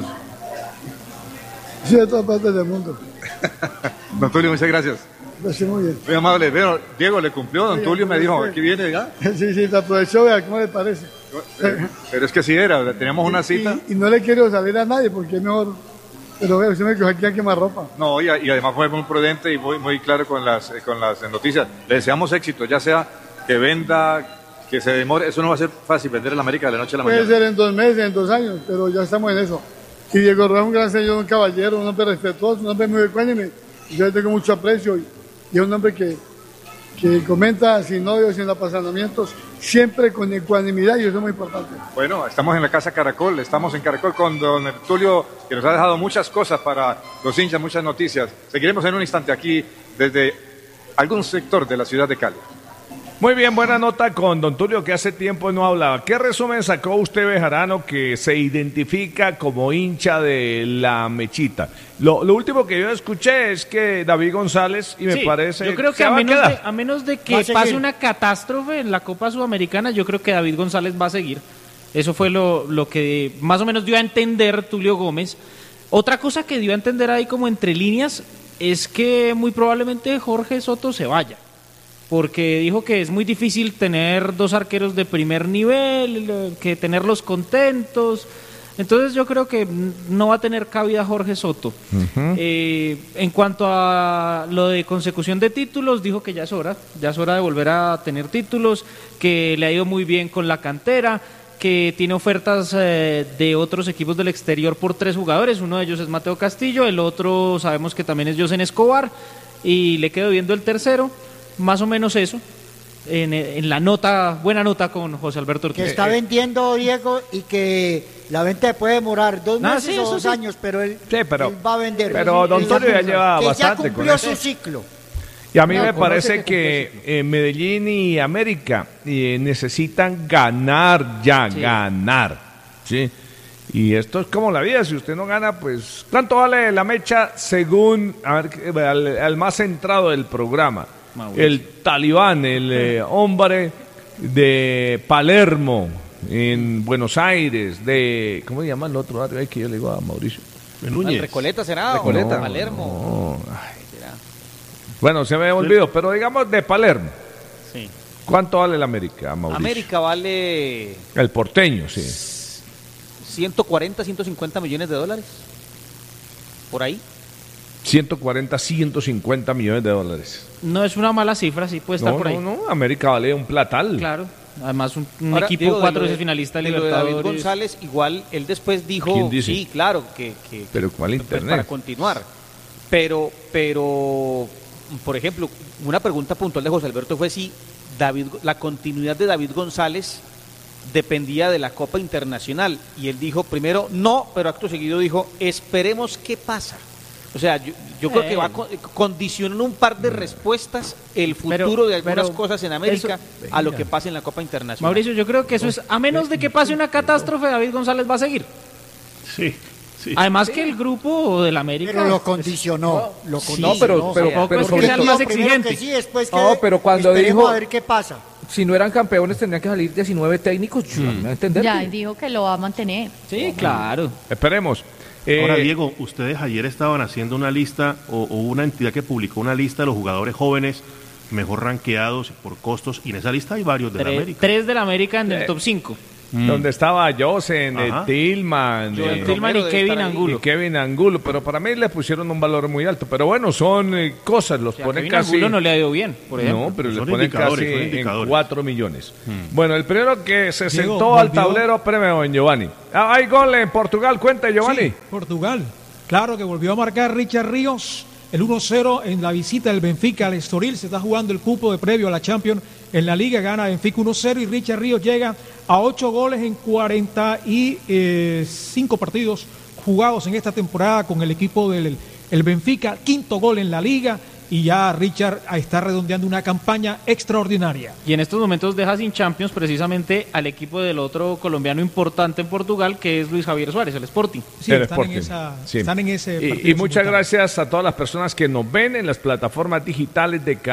[SPEAKER 15] sí, de todas partes del mundo.
[SPEAKER 14] Don Tulio, muchas gracias.
[SPEAKER 15] Lo sé muy bien.
[SPEAKER 14] Muy amable. Veo, Diego le cumplió, don
[SPEAKER 15] Sí,
[SPEAKER 14] Tulio me
[SPEAKER 15] sí,
[SPEAKER 14] dijo,
[SPEAKER 15] sí.
[SPEAKER 14] aquí viene ya.
[SPEAKER 15] Sí, sí, te aprovechó, vea cómo le parece.
[SPEAKER 14] Pero es que sí era, teníamos una cita.
[SPEAKER 15] Y, y no le quiero salir a nadie porque es mejor. Pero vea, usted me cogió aquí a quemar ropa.
[SPEAKER 14] No, y, y además fue muy prudente y muy, muy claro con las, eh, con las noticias. Le deseamos éxito, ya sea que venda, que se demore. Eso no va a ser fácil, vender en la América de la noche a la
[SPEAKER 15] Puede
[SPEAKER 14] mañana.
[SPEAKER 15] ser en dos meses, en dos años, pero ya estamos en eso. Y Diego Rojas es un gran señor, un caballero, un hombre respetuoso, un hombre muy ecuánime. Yo le tengo mucho aprecio y, y es un hombre que, que comenta sin odio, sin apasionamientos, siempre con ecuanimidad y eso es muy importante.
[SPEAKER 14] Bueno, estamos en la Casa Caracol, estamos en Caracol con don Tulio, que nos ha dejado muchas cosas para los hinchas, muchas noticias. Seguiremos en un instante aquí desde algún sector de la ciudad de Cali.
[SPEAKER 2] Muy bien, buena nota con don Tulio, que hace tiempo no hablaba. ¿Qué resumen sacó usted, Bejarano, que se identifica como hincha de la Mechita? Lo, lo último que yo escuché es que David González, y me
[SPEAKER 8] Sí,
[SPEAKER 2] parece
[SPEAKER 8] yo creo que
[SPEAKER 2] se
[SPEAKER 8] a
[SPEAKER 2] va
[SPEAKER 8] menos,
[SPEAKER 2] quedar.
[SPEAKER 8] de, a menos de
[SPEAKER 2] Va
[SPEAKER 8] que
[SPEAKER 2] a seguir.
[SPEAKER 8] pase una catástrofe en la Copa Sudamericana, yo creo que David González va a seguir. Eso fue lo, lo que más o menos dio a entender Tulio Gómez. Otra cosa que dio a entender ahí como entre líneas es que muy probablemente Jorge Soto se vaya, porque dijo que es muy difícil tener dos arqueros de primer nivel, que tenerlos contentos. Entonces yo creo que no va a tener cabida Jorge Soto. Eh, en cuanto a lo de consecución de títulos, dijo que ya es hora, ya es hora de volver a tener títulos, que le ha ido muy bien con la cantera, que tiene ofertas eh, de otros equipos del exterior por tres jugadores. Uno de ellos es Mateo Castillo, el otro sabemos que también es Josen Escobar, y le quedo viendo el tercero. Más o menos eso. En, en la nota, buena nota con José Alberto Ortiz.
[SPEAKER 12] Que está vendiendo, Diego, y que la venta puede demorar dos
[SPEAKER 8] Ah,
[SPEAKER 12] meses
[SPEAKER 8] sí,
[SPEAKER 12] o
[SPEAKER 8] eso
[SPEAKER 12] dos
[SPEAKER 8] sí.
[SPEAKER 12] años, pero él,
[SPEAKER 2] Sí, pero-
[SPEAKER 12] él va a vender.
[SPEAKER 2] pero don
[SPEAKER 12] Que
[SPEAKER 2] Torio ya lleva
[SPEAKER 12] que
[SPEAKER 2] bastante
[SPEAKER 12] ya
[SPEAKER 2] con
[SPEAKER 12] cumplió
[SPEAKER 2] eso.
[SPEAKER 12] su ciclo.
[SPEAKER 2] Y a mí
[SPEAKER 12] No,
[SPEAKER 2] me
[SPEAKER 12] conoce
[SPEAKER 2] parece
[SPEAKER 12] que
[SPEAKER 2] que eh, Medellín y América eh, necesitan ganar ya,
[SPEAKER 8] Sí.
[SPEAKER 2] ganar. ¿Sí? Y esto es como la vida, si usted no gana, pues... ¿Cuánto vale la mecha según a ver, al, al más centrado del programa?
[SPEAKER 8] Mauricio.
[SPEAKER 2] El talibán, el eh, hombre de Palermo, en Buenos Aires, de... ¿Cómo se llama el otro barrio ahí que yo le digo a Mauricio?
[SPEAKER 13] ¿Al Recoleta será?
[SPEAKER 2] Recoleta.
[SPEAKER 13] ¿O Palermo?
[SPEAKER 2] No, ay.
[SPEAKER 13] ¿Será?
[SPEAKER 2] Bueno, se me olvidó, pero digamos de Palermo.
[SPEAKER 13] Sí.
[SPEAKER 2] ¿Cuánto vale el América, Mauricio?
[SPEAKER 13] América vale
[SPEAKER 2] El porteño, sí.
[SPEAKER 13] ciento cuarenta, ciento cincuenta millones de dólares. Por ahí.
[SPEAKER 2] ciento cuarenta, ciento cincuenta millones de dólares.
[SPEAKER 8] No es una mala cifra, sí puede estar
[SPEAKER 2] No,
[SPEAKER 8] por ahí.
[SPEAKER 2] no, no, América vale un platal.
[SPEAKER 8] Claro. Además, un, un
[SPEAKER 13] Ahora,
[SPEAKER 8] equipo
[SPEAKER 13] Diego, de
[SPEAKER 8] cuatro
[SPEAKER 13] lo de-
[SPEAKER 8] veces finalista de
[SPEAKER 13] de lo de David
[SPEAKER 8] Libertadores.
[SPEAKER 13] González, igual él después dijo,
[SPEAKER 2] ¿Quién dice?
[SPEAKER 13] sí, claro, que, que-
[SPEAKER 2] Pero ¿cuál
[SPEAKER 13] pues,
[SPEAKER 2] internet?
[SPEAKER 13] para continuar. Pero, pero, por ejemplo, una pregunta puntual de José Alberto fue si David, la continuidad de David González dependía de la Copa Internacional. Y él dijo primero no, pero acto seguido dijo, esperemos qué pasa. O sea, yo, yo creo
[SPEAKER 8] Eh.
[SPEAKER 13] que va a con- condicionar un par de respuestas el futuro
[SPEAKER 8] Pero-
[SPEAKER 13] de algunas
[SPEAKER 8] pero
[SPEAKER 13] cosas en América
[SPEAKER 8] eso-
[SPEAKER 13] a lo que pase en la Copa Internacional.
[SPEAKER 8] Mauricio, yo creo que eso es, a menos de que pase una catástrofe, David González va a seguir.
[SPEAKER 4] Sí, sí.
[SPEAKER 8] Además que el grupo del América...
[SPEAKER 12] Pero lo condicionó. Lo
[SPEAKER 8] Sí,
[SPEAKER 12] condicionó.
[SPEAKER 10] no, pero- pero-
[SPEAKER 8] tampoco
[SPEAKER 10] pero
[SPEAKER 8] es que
[SPEAKER 10] sobre
[SPEAKER 8] sea el
[SPEAKER 10] todo-
[SPEAKER 8] más
[SPEAKER 12] Primero
[SPEAKER 8] exigente.
[SPEAKER 12] que sí, después que
[SPEAKER 10] No, pero cuando
[SPEAKER 12] esperemos
[SPEAKER 10] dijo-
[SPEAKER 12] a ver qué pasa.
[SPEAKER 10] Si no eran campeones tendrían que salir diecinueve técnicos, yo no voy a entender.
[SPEAKER 11] Ya, y dijo que lo va a mantener.
[SPEAKER 8] Sí, claro.
[SPEAKER 2] Esperemos. Eh,
[SPEAKER 4] Ahora, Diego, ustedes ayer estaban haciendo una lista, o, o una entidad que publicó una lista de los jugadores jóvenes mejor rankeados por costos, y en esa lista hay varios de la
[SPEAKER 8] Tres,
[SPEAKER 4] América.
[SPEAKER 8] tres de la América en el
[SPEAKER 2] Eh.
[SPEAKER 8] top cinco.
[SPEAKER 2] Donde estaba Josen, eh,
[SPEAKER 4] Ajá.
[SPEAKER 2] Tillman,
[SPEAKER 8] Joel
[SPEAKER 2] eh,
[SPEAKER 8] Tillman y
[SPEAKER 13] debe
[SPEAKER 8] Kevin
[SPEAKER 13] estar ahí.
[SPEAKER 8] Angulo.
[SPEAKER 2] y Kevin Angulo, pero para mí le pusieron un valor muy alto. Pero bueno, son eh, cosas, los
[SPEAKER 8] O sea,
[SPEAKER 2] ponen
[SPEAKER 8] Kevin
[SPEAKER 2] casi...
[SPEAKER 8] Angulo no le ha ido bien, por ejemplo.
[SPEAKER 2] No, pero le
[SPEAKER 4] Son
[SPEAKER 2] ponen
[SPEAKER 4] indicadores,
[SPEAKER 2] casi
[SPEAKER 4] son
[SPEAKER 2] en
[SPEAKER 4] indicadores.
[SPEAKER 2] cuatro millones. Bueno, el primero que se
[SPEAKER 6] Diego,
[SPEAKER 2] sentó al
[SPEAKER 6] volvió-
[SPEAKER 2] tablero, premio en Giovanni. Ah, hay gol en Portugal, cuenta Giovanni.
[SPEAKER 6] Sí, Portugal. Claro que volvió a marcar Richard Ríos el uno cero en la visita del Benfica al Estoril. Se está jugando el cupo de previo a la Champions en la Liga. Gana Benfica uno cero y Richard Ríos llega a ocho goles en cuarenta y cinco partidos jugados en esta temporada con el equipo del el Benfica. Quinto gol en la Liga y ya Richard está redondeando una campaña extraordinaria.
[SPEAKER 8] Y en estos momentos deja sin Champions precisamente al equipo del otro colombiano importante en Portugal, que es Luis Javier Suárez, el Sporting.
[SPEAKER 6] Sí,
[SPEAKER 2] El
[SPEAKER 6] están, en
[SPEAKER 2] Sporting,
[SPEAKER 6] esa,
[SPEAKER 2] sí.
[SPEAKER 6] están en ese
[SPEAKER 2] Y-
[SPEAKER 6] partido
[SPEAKER 2] y muchas
[SPEAKER 6] simultáneo.
[SPEAKER 2] gracias a todas las personas que nos ven en las plataformas digitales de